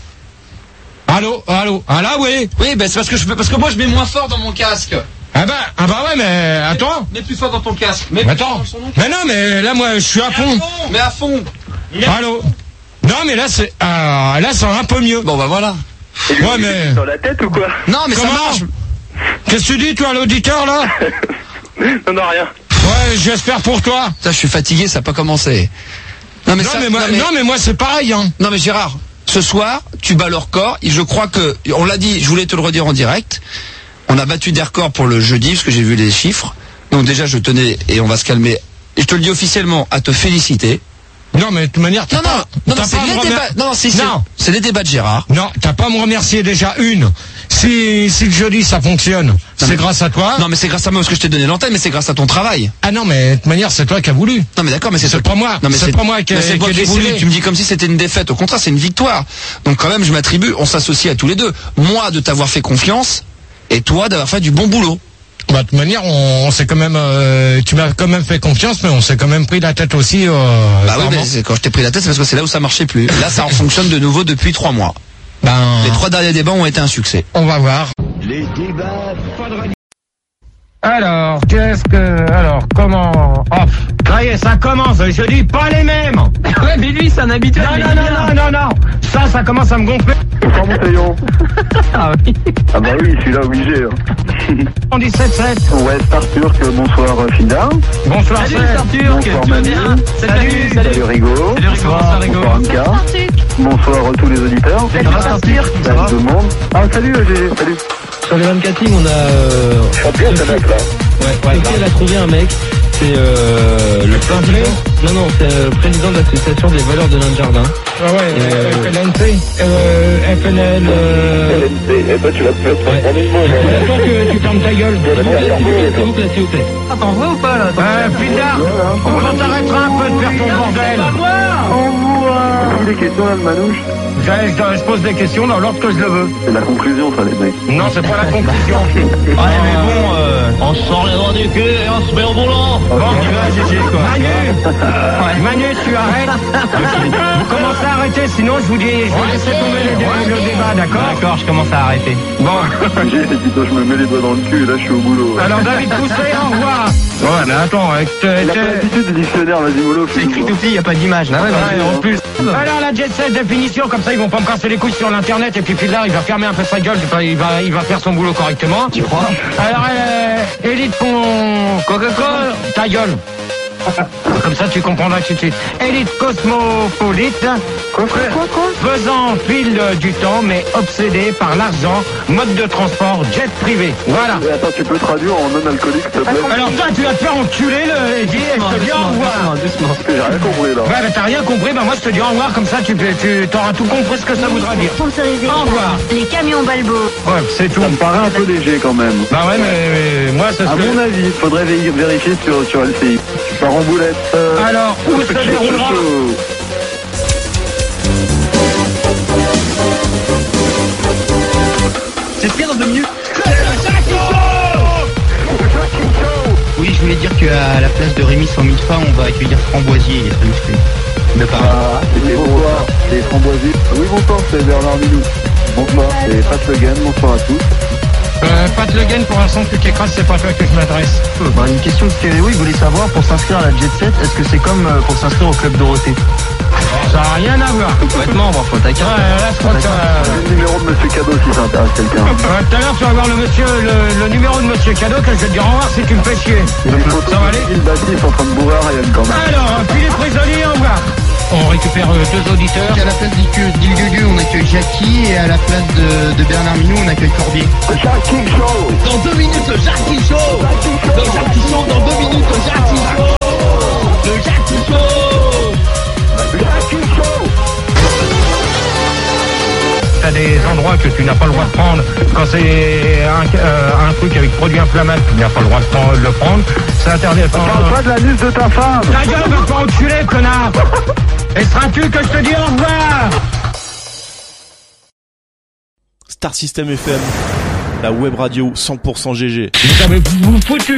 [SPEAKER 2] Allô, allô. Ah là, oui.
[SPEAKER 6] Oui, ben c'est parce que je parce que moi je mets moins fort dans mon casque.
[SPEAKER 2] Ah bah, ah bah ouais, mais attends.
[SPEAKER 6] Mets plus fort dans ton casque. Mets
[SPEAKER 2] Mais
[SPEAKER 6] plus fort
[SPEAKER 2] attends.
[SPEAKER 6] dans son nom.
[SPEAKER 2] Mais non, mais là, moi, je suis à fond.
[SPEAKER 6] Mais à fond.
[SPEAKER 2] Allô. Non, mais là, c'est, ah, là, c'est un peu mieux.
[SPEAKER 14] Bon, bah voilà.
[SPEAKER 2] Ouais, mais.
[SPEAKER 10] Sur la tête ou quoi?
[SPEAKER 14] Non, mais ça
[SPEAKER 2] Comment
[SPEAKER 14] marche.
[SPEAKER 2] Qu'est-ce que tu dis, toi, l'auditeur, là?
[SPEAKER 10] Non, non, rien.
[SPEAKER 2] Ouais, j'espère pour toi.
[SPEAKER 14] Putain, je suis fatigué, ça n'a pas commencé. Non, mais
[SPEAKER 2] Non,
[SPEAKER 14] ça.
[SPEAKER 2] mais moi,
[SPEAKER 14] non, mais-
[SPEAKER 2] non, mais moi, c'est pareil, hein.
[SPEAKER 14] Non, mais Gérard, ce soir, tu bats le record. Et je crois que, on l'a dit, je voulais te le redire en direct. On a battu des records pour le jeudi, parce que j'ai vu les chiffres. Donc déjà, je tenais, et on va se calmer. Et je te le dis officiellement, à te féliciter.
[SPEAKER 2] Non, mais de toute manière, t'as
[SPEAKER 14] Non, non,
[SPEAKER 2] pas,
[SPEAKER 14] non,
[SPEAKER 2] t'as
[SPEAKER 14] non, c'est
[SPEAKER 2] pas à me
[SPEAKER 14] les
[SPEAKER 2] remer-
[SPEAKER 14] débats. Non, c'est, c'est,
[SPEAKER 2] Non.
[SPEAKER 14] c'est les débats de Gérard.
[SPEAKER 2] Non, t'as pas à me remercier déjà une. Si, si le jeudi ça fonctionne, c'est
[SPEAKER 14] mais-
[SPEAKER 2] grâce à toi.
[SPEAKER 14] Non, mais c'est grâce à moi parce que je t'ai donné l'antenne, mais c'est grâce à ton travail.
[SPEAKER 2] Ah non, mais de toute manière, c'est toi qui as voulu.
[SPEAKER 14] Non, mais d'accord, mais c'est,
[SPEAKER 2] C'est pas moi.
[SPEAKER 14] Non, mais
[SPEAKER 2] c'est pas moi qui,
[SPEAKER 14] mais c'est
[SPEAKER 2] qui
[SPEAKER 14] toi
[SPEAKER 2] ai
[SPEAKER 14] qui ai voulu.
[SPEAKER 2] décidé.
[SPEAKER 14] Tu me dis comme si c'était une défaite. Au contraire, c'est une victoire. Donc quand même, je m'attribue, on s'associe à tous les deux. Moi, de t'avoir fait confiance, et toi, d'avoir fait du bon boulot.
[SPEAKER 2] Bah, de toute manière, on, on s'est quand même, euh, tu m'as quand même fait confiance, mais on s'est quand même pris la tête aussi. Euh,
[SPEAKER 14] Bah oui,
[SPEAKER 2] clairement.
[SPEAKER 14] mais c'est- quand je t'ai pris la tête, c'est parce que c'est là où ça marchait plus. Là, ça en fonctionne de nouveau depuis trois mois.
[SPEAKER 2] Ben,
[SPEAKER 14] Les trois derniers débats ont été un succès.
[SPEAKER 2] on va voir.
[SPEAKER 15] Les débats.
[SPEAKER 2] Alors, qu'est-ce que, alors, comment, oh, ça y est, ça commence, je dis pas les mêmes.
[SPEAKER 3] Ouais, mais lui, c'est un habitué.
[SPEAKER 2] Non, non, non, non, non, non, ça, ça commence à me gonfler.
[SPEAKER 10] Prends mon taillon.
[SPEAKER 3] Ah oui.
[SPEAKER 10] Ah bah oui, celui-là obligé. Hein.
[SPEAKER 2] En dix-sept sept.
[SPEAKER 10] Ouais, Star Turc, bonsoir euh, Fida.
[SPEAKER 2] Bonsoir,
[SPEAKER 3] Salut,
[SPEAKER 2] Seb.
[SPEAKER 3] Arthur,
[SPEAKER 10] Bonsoir,
[SPEAKER 3] tu vas
[SPEAKER 10] Manu.
[SPEAKER 3] bien? Salut,
[SPEAKER 10] Salut
[SPEAKER 3] salut.
[SPEAKER 10] Rigo.
[SPEAKER 3] Salut, Rigo. Bonsoir, Rigo.
[SPEAKER 10] Bonsoir Anka. Bonsoir à tous les auditeurs.
[SPEAKER 3] Salut, Arthur.
[SPEAKER 10] Salut tout le monde. Ah salut euh, G G, salut.
[SPEAKER 7] Sur les vingt-quatre lignes, on a. Euh,
[SPEAKER 10] Champion ce mec là.
[SPEAKER 7] ouais, ouais, elle a trouvé un mec. C'est euh, le président. Non, non, c'est euh, le président de l'association des valeurs de notre jardin.
[SPEAKER 2] Ah ouais,
[SPEAKER 7] Euh,
[SPEAKER 2] F L N C, euh, F N L, euh...
[SPEAKER 10] Eh ben tu vas te faire prendre une mot.
[SPEAKER 2] Attends que tu fermes ta gueule.
[SPEAKER 7] S'il vous plaît, s'il vous plaît, s'il vous plaît.
[SPEAKER 3] Ah, t'en vois ou pas là?
[SPEAKER 2] Euh, Fida, on t'arrêtera un peu de faire ton bordel.
[SPEAKER 10] Des questions là de Manouche.
[SPEAKER 2] Je, je- je pose des questions dans l'ordre que je le veux.
[SPEAKER 10] C'est la conclusion ça les mecs.
[SPEAKER 2] Non, c'est pas la conclusion.
[SPEAKER 7] Ouais, mais bon, euh, on sort les doigts du cul et on se met au boulot.
[SPEAKER 2] Bon, tu vas, G G, quoi. Manu, Manu, tu arrêtes. Vous commencez à arrêter, sinon je vous dis, je vais laisser tomber le, dé- le débat, d'accord?
[SPEAKER 7] D'accord, je commence à arrêter.
[SPEAKER 2] Bon,
[SPEAKER 10] J'ai c'est plutôt je me mets les doigts dans le cul et là je suis au boulot.
[SPEAKER 2] alors David Pousset, au revoir. Ouais, mais attends, avec
[SPEAKER 10] Il a pas l'habitude du dictionnaire, vas-y mollo.
[SPEAKER 3] C'est écrit tout petit, y a pas d'image. Ah ouais,
[SPEAKER 2] Ouais, en plus. Alors la jet set définition, comme ça ils vont pas me casser les couilles sur l'internet et puis Fidlar il va fermer un peu sa gueule, il va, il va, il va faire son boulot correctement. Tu crois? Alors euh, Élite con Coca-Cola, ta gueule. Comme ça tu comprendras tout de suite. Élite cosmopolite, faisant fil du temps mais obsédé par l'argent, mode de transport, jet privé. Voilà.
[SPEAKER 10] Mais attends, tu peux traduire en non alcoolique s'il te plaît?
[SPEAKER 2] Alors toi tu vas te faire enculer le Eddie et je te dis au revoir.
[SPEAKER 10] Parce que j'ai rien compris là.
[SPEAKER 2] Ouais, mais t'as rien compris, bah moi je te dis au revoir, comme ça tu, tu t'auras tout compris ce que ça voudra dire.
[SPEAKER 11] Sponsorisé
[SPEAKER 2] Au revoir.
[SPEAKER 11] les camions Balbo.
[SPEAKER 2] Ouais, c'est tout.
[SPEAKER 10] Ça me paraît un peu léger quand même.
[SPEAKER 2] Bah ouais, mais, mais moi c'est ce
[SPEAKER 10] À
[SPEAKER 2] que...
[SPEAKER 10] mon avis, il faudrait vé- vérifier sur, sur L C I. Tu pars en boulette. Euh,
[SPEAKER 2] Alors, où se déroulera
[SPEAKER 3] C'est ce qu'il y a dans deux minutes.
[SPEAKER 2] Oui,
[SPEAKER 3] je voulais dire qu'à la place de Rémi sans mille pas, on va accueillir Framboisier et Sunfree. De Paris.
[SPEAKER 10] Ah, c'était bonsoir, c'est Framboisier. Oui, bonsoir, c'est Bernard Milou. Bonsoir, c'est Pat Le Guen, bonsoir à tous.
[SPEAKER 2] Euh, Pat Le Guen, pour l'instant, tu t'écrases, c'est pas toi que je m'adresse.
[SPEAKER 5] Bah, une question de stéréo, il voulait savoir, pour s'inscrire à la Jet Set, est-ce que c'est comme euh, pour s'inscrire au Club Dorothée?
[SPEAKER 2] Ça n'a rien à voir.
[SPEAKER 5] Faut être membre, faut ta carte.
[SPEAKER 2] Ouais, là, je crois que ça...
[SPEAKER 10] Le numéro de Monsieur Cadeau si ça intéresse quelqu'un.
[SPEAKER 2] Euh, Tout à l'heure, tu vas voir le, monsieur, le, le numéro de Monsieur Cadeau, que je vais te dire au revoir si tu me fais chier. Ça va aller?
[SPEAKER 10] Il Baptiste en train de bourrer à Ryan quand même.
[SPEAKER 2] Alors, puis les prisonniers, au revoir. On récupère euh, deux auditeurs.
[SPEAKER 3] À la place d'Ilgugu, on accueille Jackie, et à la place de, de Bernard Minou, on accueille Corbier.
[SPEAKER 10] Le Jackie Show.
[SPEAKER 15] Dans deux minutes, le Jackie Show. Le Jackie Show, dans deux minutes, le Jackie Show. Le Jackie Show.
[SPEAKER 10] Le Jackie Show.
[SPEAKER 2] T'as des endroits que tu n'as pas le droit de prendre. Quand c'est un, euh, un truc avec produit inflammable, tu n'as pas le droit de, prendre, de le prendre. C'est interdit.
[SPEAKER 10] Parle pas de la nuque de ta femme.
[SPEAKER 2] Ta gueule, va pas enculer, connard. Et seras-tu que je te dis au revoir?
[SPEAKER 16] Star System F M, la web radio cent pour cent G G.
[SPEAKER 2] Vous avez vous foutu